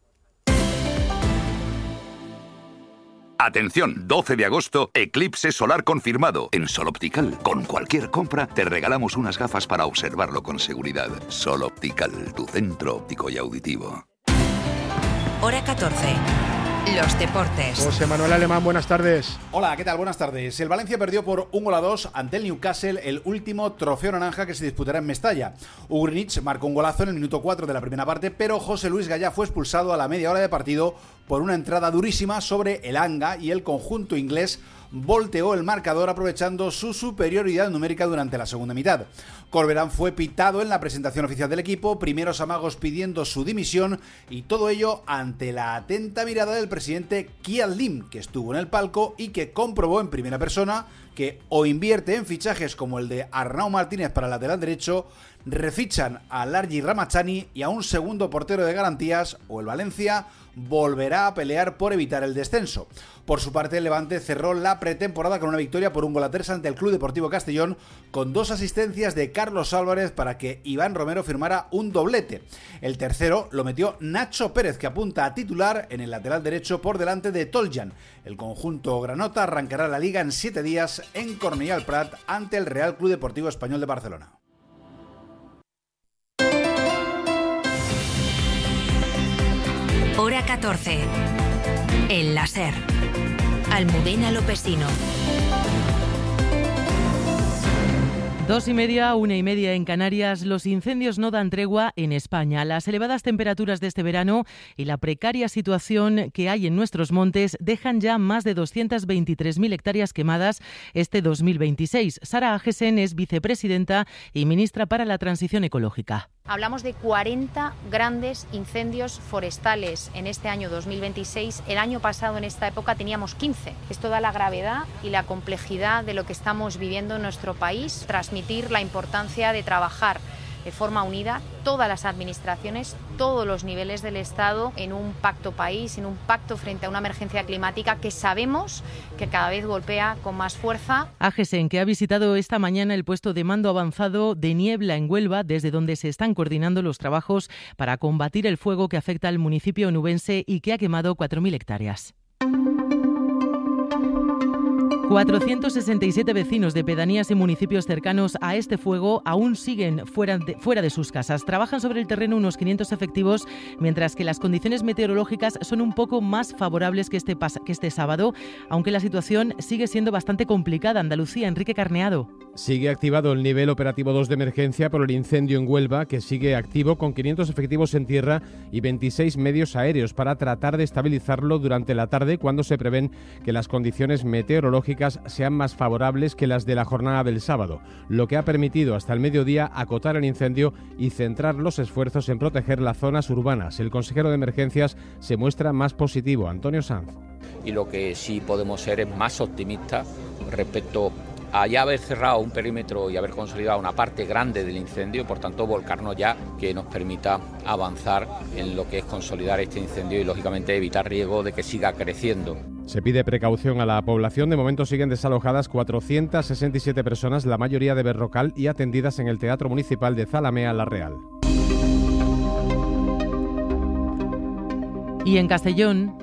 Atención, doce de agosto, eclipse solar confirmado. En Sol Optical, con cualquier compra, te regalamos unas gafas para observarlo con seguridad. Sol Optical, tu centro óptico y auditivo. Hora catorce. Los deportes. José Manuel Alemán, buenas tardes. Hola, ¿qué tal? Buenas tardes. El Valencia perdió por un gol a dos ante el Newcastle, el último trofeo naranja que se disputará en Mestalla. Ugrinic marcó un golazo en el minuto cuatro de la primera parte, pero José Luis Gallá fue expulsado a la media hora de partido por una entrada durísima sobre el Anga y el conjunto inglés volteó el marcador aprovechando su superioridad numérica durante la segunda mitad. Corberán fue pitado en la presentación oficial del equipo, primeros amagos pidiendo su dimisión y todo ello ante la atenta mirada del presidente Kian Lim, que estuvo en el palco y que comprobó en primera persona que o invierte en fichajes como el de Arnau Martínez para el lateral derecho, refichan a Largi Ramachani y a un segundo portero de garantías, o el Valencia volverá a pelear por evitar el descenso. Por su parte, el Levante cerró la pretemporada con una victoria por un gol a tres ante el Club Deportivo Castellón, con dos asistencias de Carlos Álvarez para que Iván Romero firmara un doblete. El tercero lo metió Nacho Pérez, que apunta a titular en el lateral derecho por delante de Toljan. El conjunto granota arrancará la liga en siete días en Cornellà al Prat ante el Real Club Deportivo Español de Barcelona. Hora catorce. El láser. Almudena Lopesino. Dos y media, una y media en Canarias. Los incendios no dan tregua en España. Las elevadas temperaturas de este verano y la precaria situación que hay en nuestros montes dejan ya más de doscientas veintitrés mil hectáreas quemadas este dos mil veintiséis. Sara Agesen es vicepresidenta y ministra para la Transición Ecológica. Hablamos de cuarenta grandes incendios forestales en este año dos mil veintiséis. El año pasado en esta época teníamos quince. Esto da la gravedad y la complejidad de lo que estamos viviendo en nuestro país. Transmitir la importancia de trabajar de forma unida todas las administraciones, todos los niveles del Estado en un pacto país, en un pacto frente a una emergencia climática que sabemos que cada vez golpea con más fuerza. Agesen, que ha visitado esta mañana el puesto de mando avanzado de Niebla en Huelva, desde donde se están coordinando los trabajos para combatir el fuego que afecta al municipio onubense y que ha quemado cuatro mil hectáreas. cuatrocientos sesenta y siete vecinos de pedanías y municipios cercanos a este fuego aún siguen fuera de, fuera de sus casas. Trabajan sobre el terreno unos quinientos efectivos, mientras que las condiciones meteorológicas son un poco más favorables que este, que este sábado, aunque la situación sigue siendo bastante complicada. Andalucía, Enrique Carneado. Sigue activado el nivel operativo dos de emergencia por el incendio en Huelva, que sigue activo con quinientos efectivos en tierra y veintiséis medios aéreos para tratar de estabilizarlo durante la tarde, cuando se prevén que las condiciones meteorológicas sean más favorables que las de la jornada del sábado, lo que ha permitido hasta el mediodía acotar el incendio y centrar los esfuerzos en proteger las zonas urbanas. El consejero de emergencias se muestra más positivo, Antonio Sanz. Y lo que sí podemos ser es más optimistas respecto a ya haber cerrado un perímetro y haber consolidado una parte grande del incendio, por tanto volcarnos ya, que nos permita avanzar en lo que es consolidar este incendio y lógicamente evitar riesgo de que siga creciendo. Se pide precaución a la población. De momento siguen desalojadas cuatrocientas sesenta y siete personas, la mayoría de Berrocal, y atendidas en el Teatro Municipal de Zalamea la Real. Y en Castellón,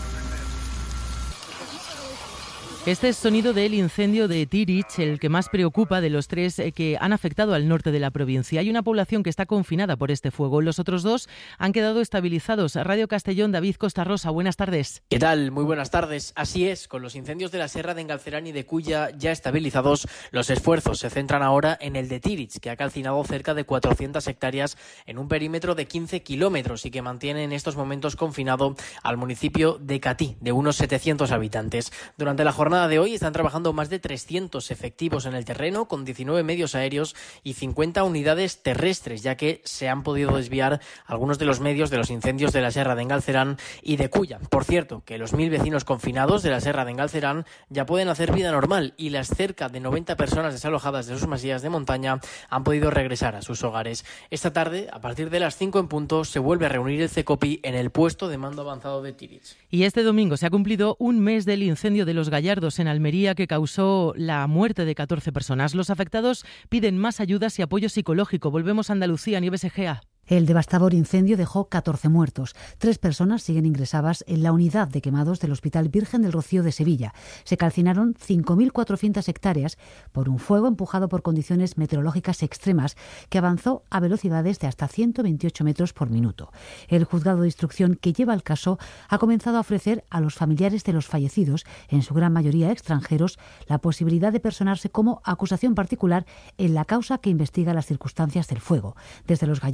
este es sonido del incendio de Tirich, el que más preocupa de los tres que han afectado al norte de la provincia. Hay una población que está confinada por este fuego. Los otros dos han quedado estabilizados. Radio Castellón, David Costa Rosa, buenas tardes. ¿Qué tal? Muy buenas tardes. Así es, con los incendios de la Sierra de Engalcerán y de Culla ya estabilizados, los esfuerzos se centran ahora en el de Tirich, que ha calcinado cerca de cuatrocientas hectáreas en un perímetro de quince kilómetros y que mantiene en estos momentos confinado al municipio de Catí, de unos setecientos habitantes. Durante la jornada de hoy están trabajando más de trescientos efectivos en el terreno, con diecinueve medios aéreos y cincuenta unidades terrestres, ya que se han podido desviar algunos de los medios de los incendios de la Sierra de Engalcerán y de Culla. Por cierto, que los mil vecinos confinados de la Sierra de Engalcerán ya pueden hacer vida normal y las cerca de noventa personas desalojadas de sus masías de montaña han podido regresar a sus hogares. Esta tarde, a partir de las cinco en punto, se vuelve a reunir el CECOPI en el puesto de mando avanzado de Tirich. Y este domingo se ha cumplido un mes del incendio de Los Gallardos en Almería, que causó la muerte de catorce personas. Los afectados piden más ayudas y apoyo psicológico. Volvemos a Andalucía, Nieves Egea. El devastador incendio dejó catorce muertos. Tres personas siguen ingresadas en la unidad de quemados del Hospital Virgen del Rocío de Sevilla. Se calcinaron cinco mil cuatrocientas hectáreas por un fuego empujado por condiciones meteorológicas extremas que avanzó a velocidades de hasta ciento veintiocho metros por minuto. El juzgado de instrucción que lleva el caso ha comenzado a ofrecer a los familiares de los fallecidos, en su gran mayoría extranjeros, la posibilidad de personarse como acusación particular en la causa que investiga las circunstancias del fuego. Desde Los Gallardos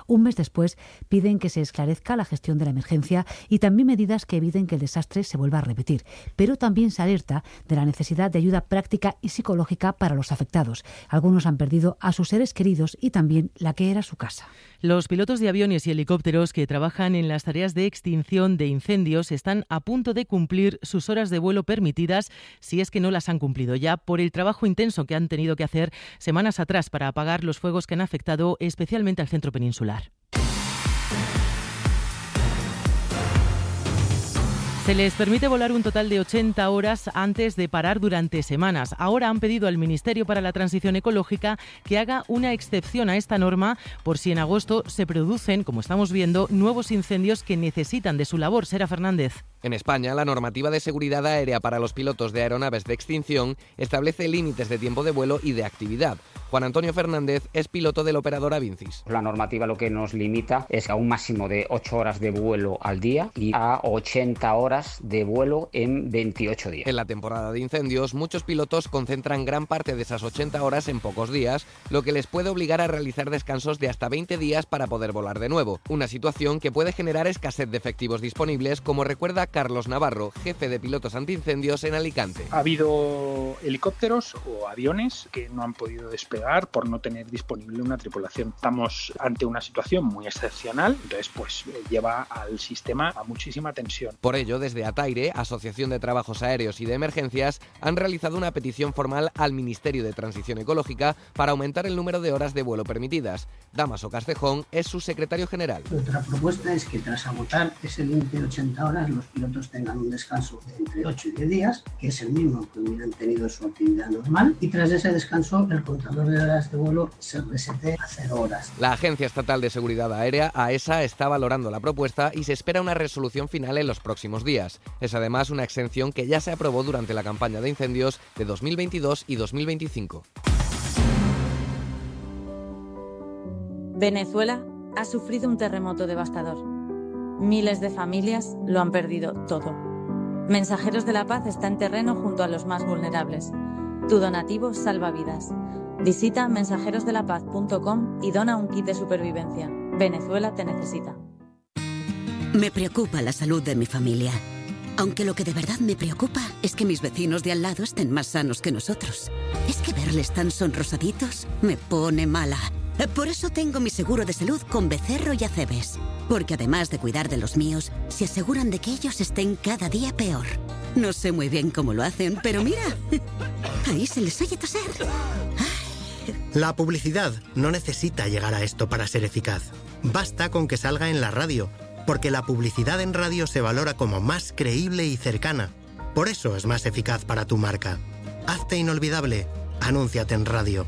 Un mes después piden que se esclarezca la gestión de la emergencia y también medidas que eviten que el desastre se vuelva a repetir. Pero también se alerta de la necesidad de ayuda práctica y psicológica para los afectados. Algunos han perdido a sus seres queridos y también la que era su casa. Los pilotos de aviones y helicópteros que trabajan en las tareas de extinción de incendios están a punto de cumplir sus horas de vuelo permitidas, si es que no las han cumplido ya, por el trabajo intenso que han tenido que hacer semanas atrás para apagar los fuegos que han afectado especialmente al centro peninsular. Se les permite volar un total de ochenta horas antes de parar durante semanas. Ahora han pedido al Ministerio para la Transición Ecológica que haga una excepción a esta norma por si en agosto se producen, como estamos viendo, nuevos incendios que necesitan de su labor. Sera Fernández. En España, la normativa de seguridad aérea para los pilotos de aeronaves de extinción establece límites de tiempo de vuelo y de actividad. Juan Antonio Fernández es piloto del operador Avincis. La normativa lo que nos limita es a un máximo de ocho horas de vuelo al día y a ochenta horas de vuelo en veintiocho días. En la temporada de incendios, muchos pilotos concentran gran parte de esas ochenta horas en pocos días, lo que les puede obligar a realizar descansos de hasta veinte días para poder volar de nuevo. Una situación que puede generar escasez de efectivos disponibles, como recuerda Carlos Navarro, jefe de pilotos antiincendios en Alicante. Ha habido helicópteros o aviones que no han podido despegar por no tener disponible una tripulación. Estamos ante una situación muy excepcional, entonces pues lleva al sistema a muchísima tensión. Por ello, desde Ataire, Asociación de Trabajos Aéreos y de Emergencias, han realizado una petición formal al Ministerio de Transición Ecológica para aumentar el número de horas de vuelo permitidas. Damaso Castejón es su secretario general. Otra propuesta es que tras agotar ese límite de ochenta horas, los pilotos tengan un descanso de entre ocho y diez días, que es el mismo que hubieran tenido su actividad normal, y tras ese descanso el contador de horas de vuelo se resete a cero horas. La Agencia Estatal de Seguridad Aérea, AESA, está valorando la propuesta y se espera una resolución final en los próximos días. Es además una exención que ya se aprobó durante la campaña de incendios de dos mil veintidós y dos mil veinticinco. Venezuela ha sufrido un terremoto devastador. Miles de familias lo han perdido todo. Mensajeros de la Paz está en terreno junto a los más vulnerables. Tu donativo salva vidas. Visita mensajeros de la paz punto com y dona un kit de supervivencia. Venezuela te necesita. Me preocupa la salud de mi familia. Aunque lo que de verdad me preocupa es que mis vecinos de al lado estén más sanos que nosotros. Es que verles tan sonrosaditos me pone mala. Por eso tengo mi seguro de salud con Becerro y Acebes. Porque además de cuidar de los míos, se aseguran de que ellos estén cada día peor. No sé muy bien cómo lo hacen, pero mira, ahí se les oye toser. La publicidad no necesita llegar a esto para ser eficaz. Basta con que salga en la radio, porque la publicidad en radio se valora como más creíble y cercana. Por eso es más eficaz para tu marca. Hazte inolvidable. Anúnciate en radio.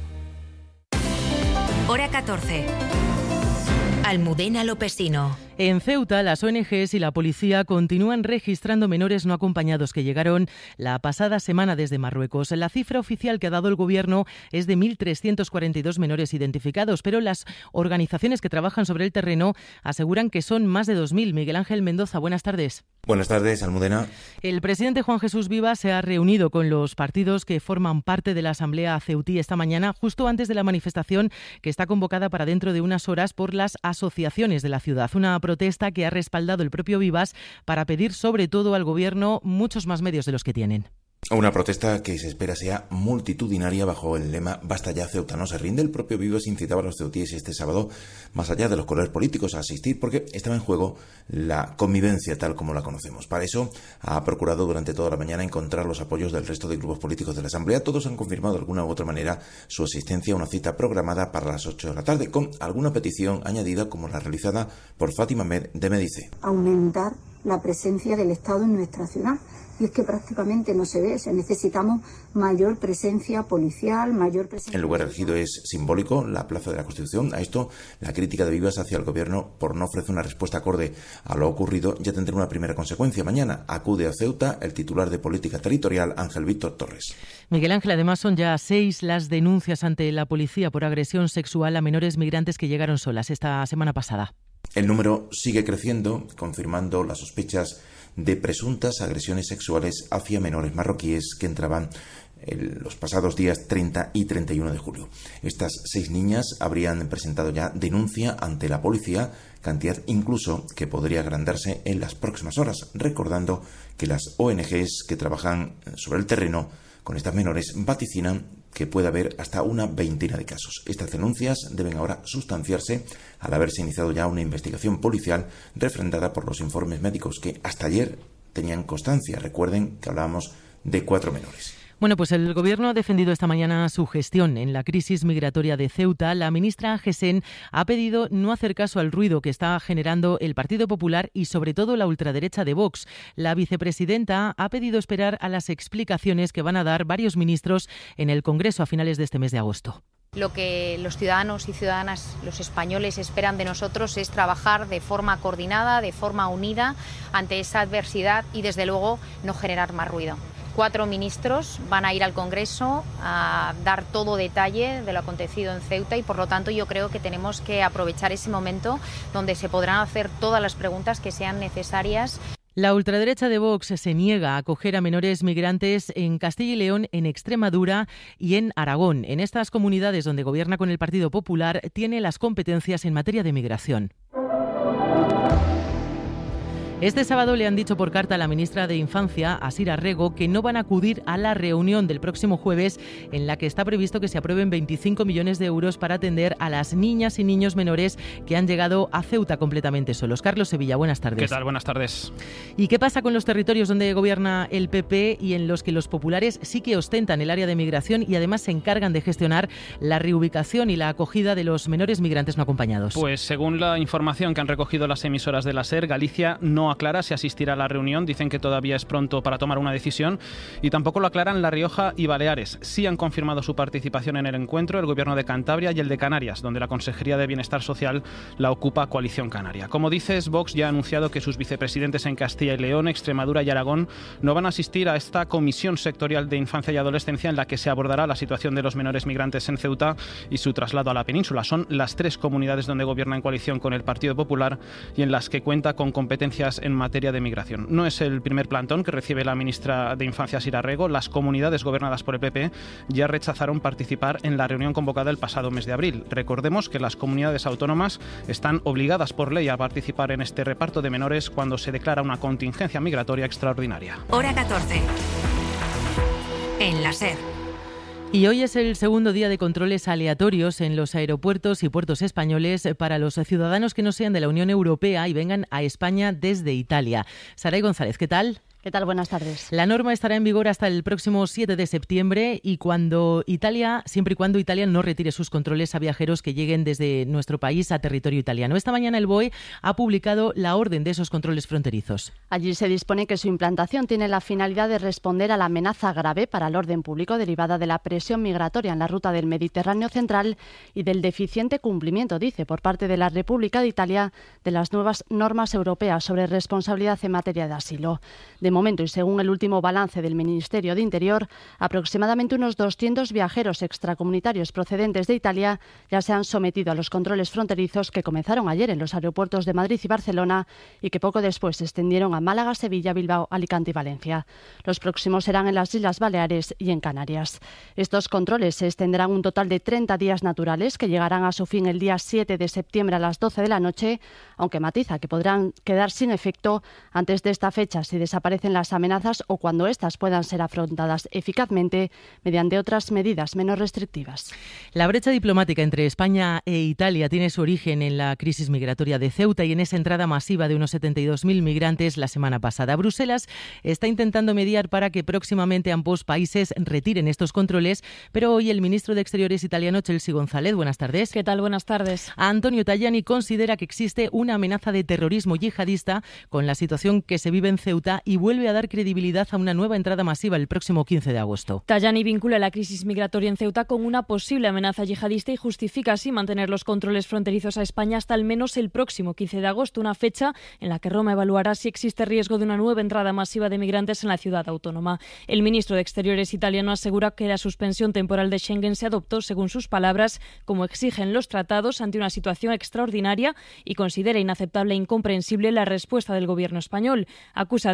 Hora catorce. Almudena Lopesino. En Ceuta, las O N Ges y la policía continúan registrando menores no acompañados que llegaron la pasada semana desde Marruecos. La cifra oficial que ha dado el Gobierno es de mil trescientos cuarenta y dos menores identificados, pero las organizaciones que trabajan sobre el terreno aseguran que son más de dos mil. Miguel Ángel Mendoza, buenas tardes. Buenas tardes, Almudena. El presidente Juan Jesús Vivas se ha reunido con los partidos que forman parte de la Asamblea Ceutí esta mañana, justo antes de la manifestación que está convocada para dentro de unas horas por las asociaciones de la ciudad. Una protesta que ha respaldado el propio Vivas para pedir sobre todo al Gobierno muchos más medios de los que tienen. Una protesta que se espera sea multitudinaria bajo el lema «Basta ya, Ceuta no se rinde». El propio Vivas incitaba a los ceutíes este sábado, más allá de los colores políticos, a asistir porque estaba en juego la convivencia tal como la conocemos. Para eso ha procurado durante toda la mañana encontrar los apoyos del resto de grupos políticos de la Asamblea. Todos han confirmado de alguna u otra manera su asistencia a una cita programada para las ocho de la tarde, con alguna petición añadida como la realizada por Fátima Med de Medice. Aumentar la presencia del Estado en nuestra ciudad. Y es que prácticamente no se ve, necesitamos mayor presencia policial, mayor presencia... El lugar elegido es simbólico, la Plaza de la Constitución. A esto, la crítica de Vivas hacia el Gobierno por no ofrecer una respuesta acorde a lo ocurrido ya tendrá una primera consecuencia. Mañana acude a Ceuta el titular de Política Territorial, Ángel Víctor Torres. Miguel Ángel, además son ya seis las denuncias ante la policía por agresión sexual a menores migrantes que llegaron solas esta semana pasada. El número sigue creciendo, confirmando las sospechas de presuntas agresiones sexuales hacia menores marroquíes que entraban el, los pasados días treinta y treinta y uno de julio. Estas seis niñas habrían presentado ya denuncia ante la policía, cantidad incluso que podría agrandarse en las próximas horas, recordando que las O N Ges que trabajan sobre el terreno con estas menores vaticinan que puede haber hasta una veintena de casos. Estas denuncias deben ahora sustanciarse al haberse iniciado ya una investigación policial refrendada por los informes médicos que hasta ayer tenían constancia. Recuerden que hablábamos de cuatro menores. Bueno, pues el Gobierno ha defendido esta mañana su gestión en la crisis migratoria de Ceuta. La ministra Gesén ha pedido no hacer caso al ruido que está generando el Partido Popular y sobre todo la ultraderecha de Vox. La vicepresidenta ha pedido esperar a las explicaciones que van a dar varios ministros en el Congreso a finales de este mes de agosto. Lo que los ciudadanos y ciudadanas, los españoles, esperan de nosotros es trabajar de forma coordinada, de forma unida ante esa adversidad y, desde luego, no generar más ruido. Cuatro ministros van a ir al Congreso a dar todo detalle de lo acontecido en Ceuta y, por lo tanto, yo creo que tenemos que aprovechar ese momento donde se podrán hacer todas las preguntas que sean necesarias. La ultraderecha de Vox se niega a acoger a menores migrantes en Castilla y León, en Extremadura y en Aragón. En estas comunidades donde gobierna con el Partido Popular, tiene las competencias en materia de migración. Este sábado le han dicho por carta a la ministra de Infancia, Asira Rego, que no van a acudir a la reunión del próximo jueves en la que está previsto que se aprueben veinticinco millones de euros para atender a las niñas y niños menores que han llegado a Ceuta completamente solos. Carlos Sevilla, buenas tardes. ¿Qué tal? Buenas tardes. ¿Y qué pasa con los territorios donde gobierna el P P y en los que los populares sí que ostentan el área de migración y además se encargan de gestionar la reubicación y la acogida de los menores migrantes no acompañados? Pues según la información que han recogido las emisoras de la SER, Galicia no aclara si asistirá a la reunión. Dicen que todavía es pronto para tomar una decisión y tampoco lo aclaran La Rioja y Baleares. Sí han confirmado su participación en el encuentro el Gobierno de Cantabria y el de Canarias, donde la Consejería de Bienestar Social la ocupa Coalición Canaria. Como dices, Vox ya ha anunciado que sus vicepresidentes en Castilla y León, Extremadura y Aragón no van a asistir a esta comisión sectorial de infancia y adolescencia en la que se abordará la situación de los menores migrantes en Ceuta y su traslado a la península. Son las tres comunidades donde gobierna en coalición con el Partido Popular y en las que cuenta con competencias en materia de migración. No es el primer plantón que recibe la ministra de Infancia, Asira Rego. Las comunidades gobernadas por el P P ya rechazaron participar en la reunión convocada el pasado mes de abril. Recordemos que las comunidades autónomas están obligadas por ley a participar en este reparto de menores cuando se declara una contingencia migratoria extraordinaria. Hora catorce. En la SER. Y hoy es el segundo día de controles aleatorios en los aeropuertos y puertos españoles para los ciudadanos que no sean de la Unión Europea y vengan a España desde Italia. Saray González, ¿qué tal? ¿Qué tal? Buenas tardes. La norma estará en vigor hasta el próximo siete de septiembre y cuando Italia, siempre y cuando Italia no retire sus controles a viajeros que lleguen desde nuestro país a territorio italiano. Esta mañana el B O E ha publicado la orden de esos controles fronterizos. Allí se dispone que su implantación tiene la finalidad de responder a la amenaza grave para el orden público derivada de la presión migratoria en la ruta del Mediterráneo central y del deficiente cumplimiento, dice, por parte de la República de Italia de las nuevas normas europeas sobre responsabilidad en materia de asilo. De momento, y según el último balance del Ministerio de Interior, aproximadamente unos doscientos viajeros extracomunitarios procedentes de Italia ya se han sometido a los controles fronterizos que comenzaron ayer en los aeropuertos de Madrid y Barcelona y que poco después se extendieron a Málaga, Sevilla, Bilbao, Alicante y Valencia. Los próximos serán en las Islas Baleares y en Canarias. Estos controles se extenderán un total de treinta días naturales que llegarán a su fin el día siete de septiembre a las doce de la noche, aunque matiza que podrán quedar sin efecto antes de esta fecha si desaparecen las amenazas o cuando éstas puedan ser afrontadas eficazmente mediante otras medidas menos restrictivas. La brecha diplomática entre España e Italia tiene su origen en la crisis migratoria de Ceuta y en esa entrada masiva de unos setenta y dos mil migrantes la semana pasada. Bruselas está intentando mediar para que próximamente ambos países retiren estos controles, pero hoy el ministro de Exteriores italiano, Chelsea González, buenas tardes. ¿Qué tal? Buenas tardes. Antonio Tajani considera que existe una amenaza de terrorismo yihadista con la situación que se vive en Ceuta y vuelve a dar credibilidad a una nueva entrada masiva el próximo quince de agosto. Tajani vincula la crisis migratoria en Ceuta con una posible amenaza yihadista y justifica así mantener los controles fronterizos a España hasta al menos el próximo quince de agosto, una fecha en la que Roma evaluará si existe riesgo de una nueva entrada masiva de migrantes en la ciudad autónoma. El ministro de Exteriores italiano asegura que la suspensión temporal de Schengen se adoptó, según sus palabras, como exigen los tratados ante una situación extraordinaria y considera inaceptable e incomprensible la respuesta del gobierno español. Acusa además a Pedro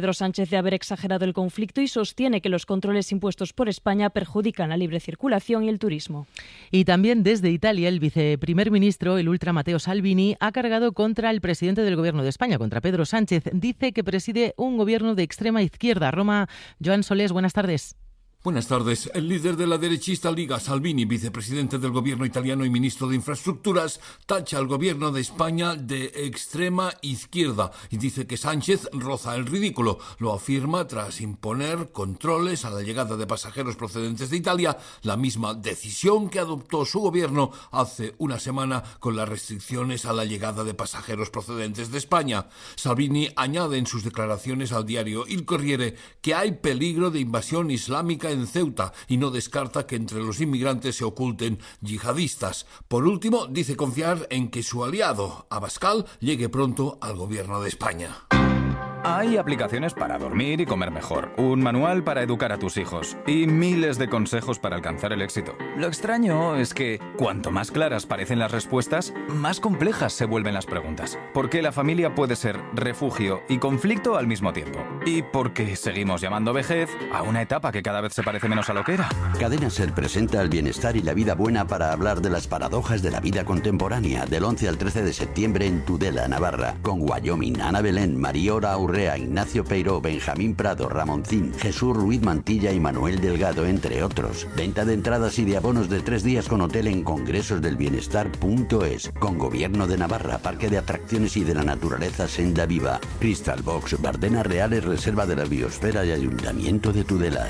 Pedro Sánchez de haber exagerado el conflicto y sostiene que los controles impuestos por España perjudican la libre circulación y el turismo. Y también desde Italia, el viceprimer ministro, el ultra Matteo Salvini, ha cargado contra el presidente del Gobierno de España, contra Pedro Sánchez. Dice que preside un gobierno de extrema izquierda. Roma, Joan Solés, buenas tardes. Buenas tardes. El líder de la derechista Liga, Salvini, vicepresidente del gobierno italiano y ministro de Infraestructuras, tacha al gobierno de España de extrema izquierda y dice que Sánchez roza el ridículo. Lo afirma tras imponer controles a la llegada de pasajeros procedentes de Italia, la misma decisión que adoptó su gobierno hace una semana con las restricciones a la llegada de pasajeros procedentes de España. Salvini añade en sus declaraciones al diario Il Corriere que hay peligro de invasión islámica en Ceuta y no descarta que entre los inmigrantes se oculten yihadistas. Por último, dice confiar en que su aliado, Abascal, llegue pronto al gobierno de España. Hay aplicaciones para dormir y comer mejor, un manual para educar a tus hijos y miles de consejos para alcanzar el éxito. Lo extraño es que cuanto más claras parecen las respuestas, más complejas se vuelven las preguntas. Porque la familia puede ser refugio y conflicto al mismo tiempo. Y porque seguimos llamando vejez a una etapa que cada vez se parece menos a lo que era. Cadena Ser presenta el bienestar y la vida buena para hablar de las paradojas de la vida contemporánea del once al trece de septiembre en Tudela, Navarra, con Wyoming, Ana Belén, Mariora Aurrea, Ignacio Peiró, Benjamín Prado, Ramoncín, Jesús Ruiz Mantilla y Manuel Delgado, entre otros. Venta de entradas y de abonos de tres días con hotel en congresosdelbienestar punto es. Con Gobierno de Navarra, Parque de Atracciones y de la Naturaleza Senda Viva. Crystal Box, Bardenas Reales, Reserva de la Biosfera y Ayuntamiento de Tudela.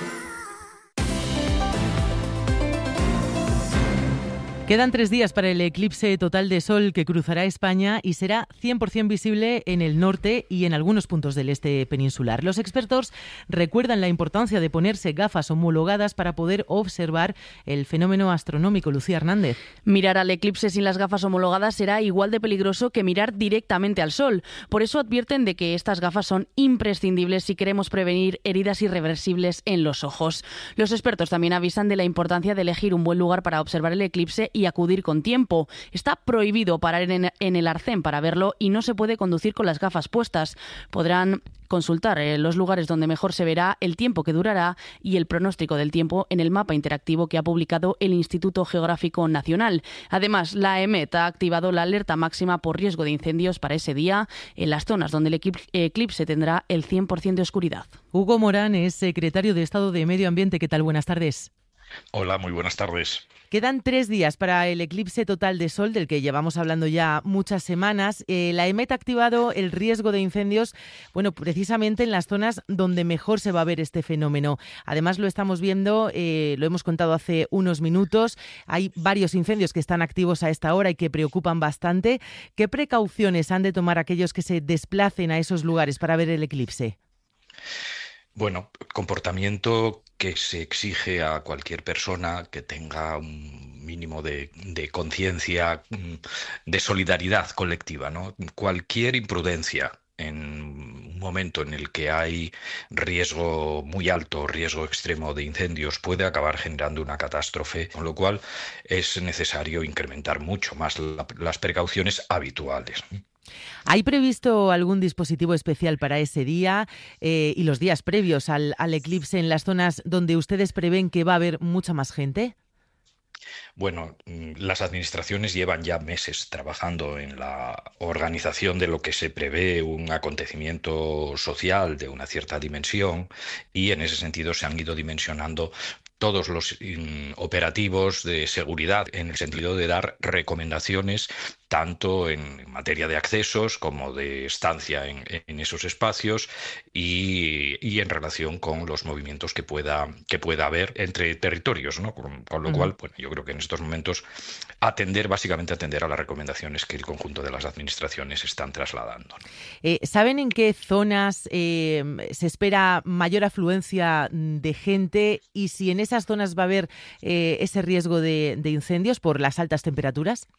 Quedan tres días para el eclipse total de sol que cruzará España y será cien por ciento visible en el norte y en algunos puntos del este peninsular. Los expertos recuerdan la importancia de ponerse gafas homologadas para poder observar el fenómeno astronómico. Lucía Hernández. Mirar al eclipse sin las gafas homologadas será igual de peligroso que mirar directamente al sol. Por eso advierten de que estas gafas son imprescindibles si queremos prevenir heridas irreversibles en los ojos. Los expertos también avisan de la importancia de elegir un buen lugar para observar el eclipse y acudir con tiempo. Está prohibido parar en, en el arcén para verlo y no se puede conducir con las gafas puestas. Podrán consultar eh, los lugares donde mejor se verá, el tiempo que durará y el pronóstico del tiempo en el mapa interactivo que ha publicado el Instituto Geográfico Nacional. Además, la E M E T ha activado la alerta máxima por riesgo de incendios para ese día en las zonas donde el eclipse tendrá el cien por ciento de oscuridad. Hugo Morán es secretario de Estado de Medio Ambiente. ¿Qué tal? Buenas tardes. Hola, muy buenas tardes. Quedan tres días para el eclipse total de sol, del que llevamos hablando ya muchas semanas. Eh, la E M E T ha activado el riesgo de incendios, bueno, precisamente en las zonas donde mejor se va a ver este fenómeno. Además, lo estamos viendo, eh, lo hemos contado hace unos minutos. Hay varios incendios que están activos a esta hora y que preocupan bastante. ¿Qué precauciones han de tomar aquellos que se desplacen a esos lugares para ver el eclipse? Bueno, comportamiento que se exige a cualquier persona que tenga un mínimo de, de conciencia, de solidaridad colectiva, ¿no? Cualquier imprudencia en un momento en el que hay riesgo muy alto, riesgo extremo de incendios, puede acabar generando una catástrofe, con lo cual es necesario incrementar mucho más la, las precauciones habituales. ¿Hay previsto algún dispositivo especial para ese día eh, y los días previos al, al eclipse en las zonas donde ustedes prevén que va a haber mucha más gente? Bueno, las administraciones llevan ya meses trabajando en la organización de lo que se prevé un acontecimiento social de una cierta dimensión y en ese sentido se han ido dimensionando todos los um, operativos de seguridad en el sentido de dar recomendaciones tanto en materia de accesos como de estancia en, en esos espacios y, y en relación con los movimientos que pueda, que pueda haber entre territorios, ¿no? Con, con lo uh-huh. cual, bueno, yo creo que en estos momentos atender, básicamente atender a las recomendaciones que el conjunto de las administraciones están trasladando. Eh, ¿Saben en qué zonas eh, se espera mayor afluencia de gente y si en esas zonas va a haber eh, ese riesgo de, de incendios por las altas temperaturas?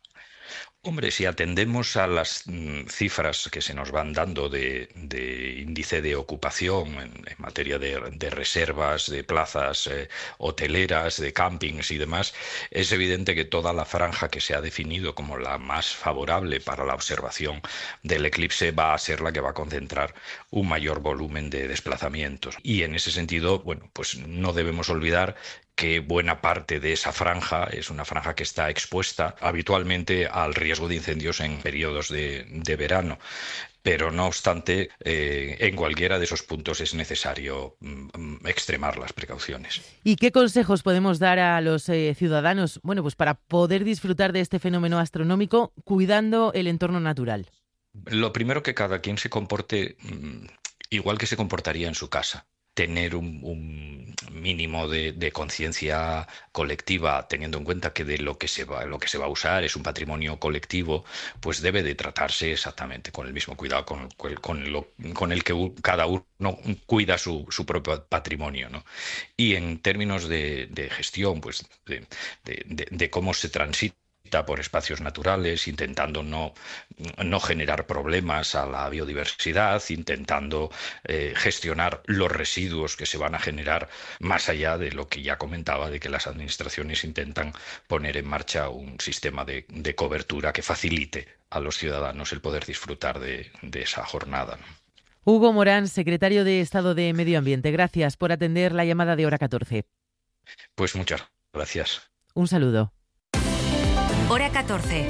Hombre, si atendemos a las mm, cifras que se nos van dando de, de índice de ocupación en, en materia de, de reservas, de plazas eh, hoteleras, de campings y demás, es evidente que toda la franja que se ha definido como la más favorable para la observación del eclipse va a ser la que va a concentrar un mayor volumen de desplazamientos. Y en ese sentido, bueno, pues no debemos olvidar que buena parte de esa franja es una franja que está expuesta habitualmente al riesgo de incendios en periodos de, de verano. Pero no obstante, eh, en cualquiera de esos puntos es necesario mm, extremar las precauciones. ¿Y qué consejos podemos dar a los eh, ciudadanos, bueno, pues para poder disfrutar de este fenómeno astronómico cuidando el entorno natural? Lo primero, que cada quien se comporte mm, igual que se comportaría en su casa. Tener un, un mínimo de, de conciencia colectiva, teniendo en cuenta que de lo que se va, lo que se va a usar es un patrimonio colectivo, pues debe de tratarse exactamente con el mismo cuidado con, con, lo, con el que cada uno cuida su, su propio patrimonio, ¿no? Y en términos de, de gestión, pues de, de, de, de cómo se transita por espacios naturales, intentando no, no generar problemas a la biodiversidad, intentando eh, gestionar los residuos que se van a generar, más allá de lo que ya comentaba, de que las administraciones intentan poner en marcha un sistema de, de cobertura que facilite a los ciudadanos el poder disfrutar de, de esa jornada, ¿no? Hugo Morán, secretario de Estado de Medio Ambiente, gracias por atender la llamada de Hora catorce. Pues muchas gracias. Un saludo. Hora catorce.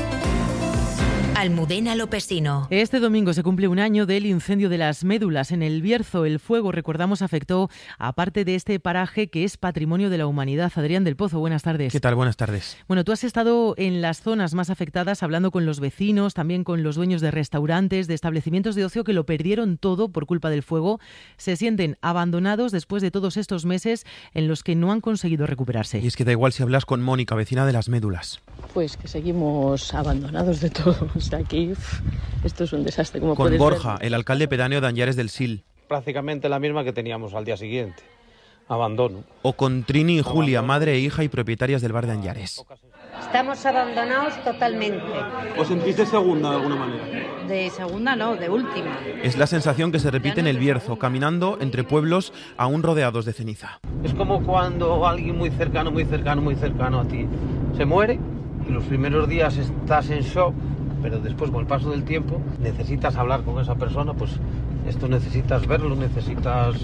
Almudena Lopesino. Este domingo se cumple un año del incendio de las médulas en el Bierzo. El fuego, recordamos, afectó a parte de este paraje que es patrimonio de la humanidad. Adrián del Pozo, buenas tardes. ¿Qué tal? Buenas tardes. Bueno, tú has estado en las zonas más afectadas hablando con los vecinos, también con los dueños de restaurantes, de establecimientos de ocio que lo perdieron todo por culpa del fuego. Se sienten abandonados después de todos estos meses en los que no han conseguido recuperarse. Y es que da igual si hablas con Mónica, vecina de las médulas. Pues que seguimos abandonados de todo. O sea, aquí uf, esto es un desastre. Como con Borja, ver. El alcalde pedáneo de Anllares del Sil. Prácticamente la misma que teníamos al día siguiente. Abandono. O con Trini y Julia, madre e hija y propietarias del bar de Anllares. Estamos abandonados totalmente. ¿Os sentís de segunda de alguna manera? De segunda no, de última. Es la sensación que se repite en el Bierzo, caminando entre pueblos aún rodeados de ceniza. Es como cuando alguien muy cercano, muy cercano, muy cercano a ti se muere y los primeros días estás en shock, pero después con el paso del tiempo necesitas hablar con esa persona, pues esto necesitas verlo, necesitas...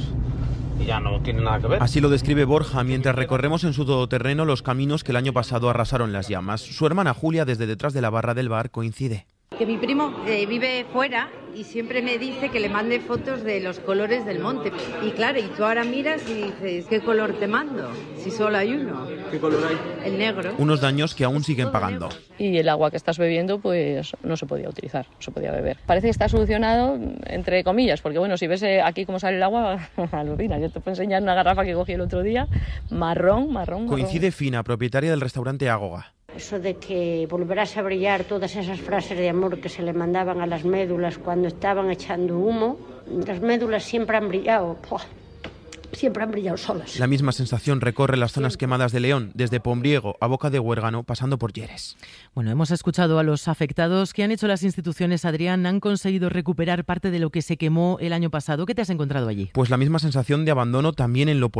y ya no tiene nada que ver. Así lo describe Borja mientras recorremos en su todoterreno los caminos que el año pasado arrasaron las llamas. Su hermana Julia, desde detrás de la barra del bar, coincide. Que mi primo eh, vive fuera y siempre me dice que le mande fotos de los colores del monte. Y claro, y tú ahora miras y dices, ¿qué color te mando? Si solo hay uno. ¿Qué color hay? El negro. Unos daños que aún siguen pagando. Y el agua que estás bebiendo, pues no se podía utilizar, no se podía beber. Parece que está solucionado, entre comillas, porque bueno, si ves aquí cómo sale el agua, alucina. Yo te puedo enseñar una garrafa que cogí el otro día, marrón, marrón, marrón. Coincide Fina, propietaria del restaurante Ágoga. Eso de que volverás a brillar, todas esas frases de amor que se le mandaban a las médulas cuando estaban echando humo, las médulas siempre han brillado, ¡pua! Siempre han brillado solas. La misma sensación recorre las zonas quemadas de León, desde Pombriego a Boca de Huérgano, pasando por Lleres. Bueno, hemos escuchado a los afectados. ¿Qué han hecho las instituciones, Adrián? ¿Han conseguido recuperar parte de lo que se quemó el año pasado? ¿Qué te has encontrado allí? Pues la misma sensación de abandono también en lo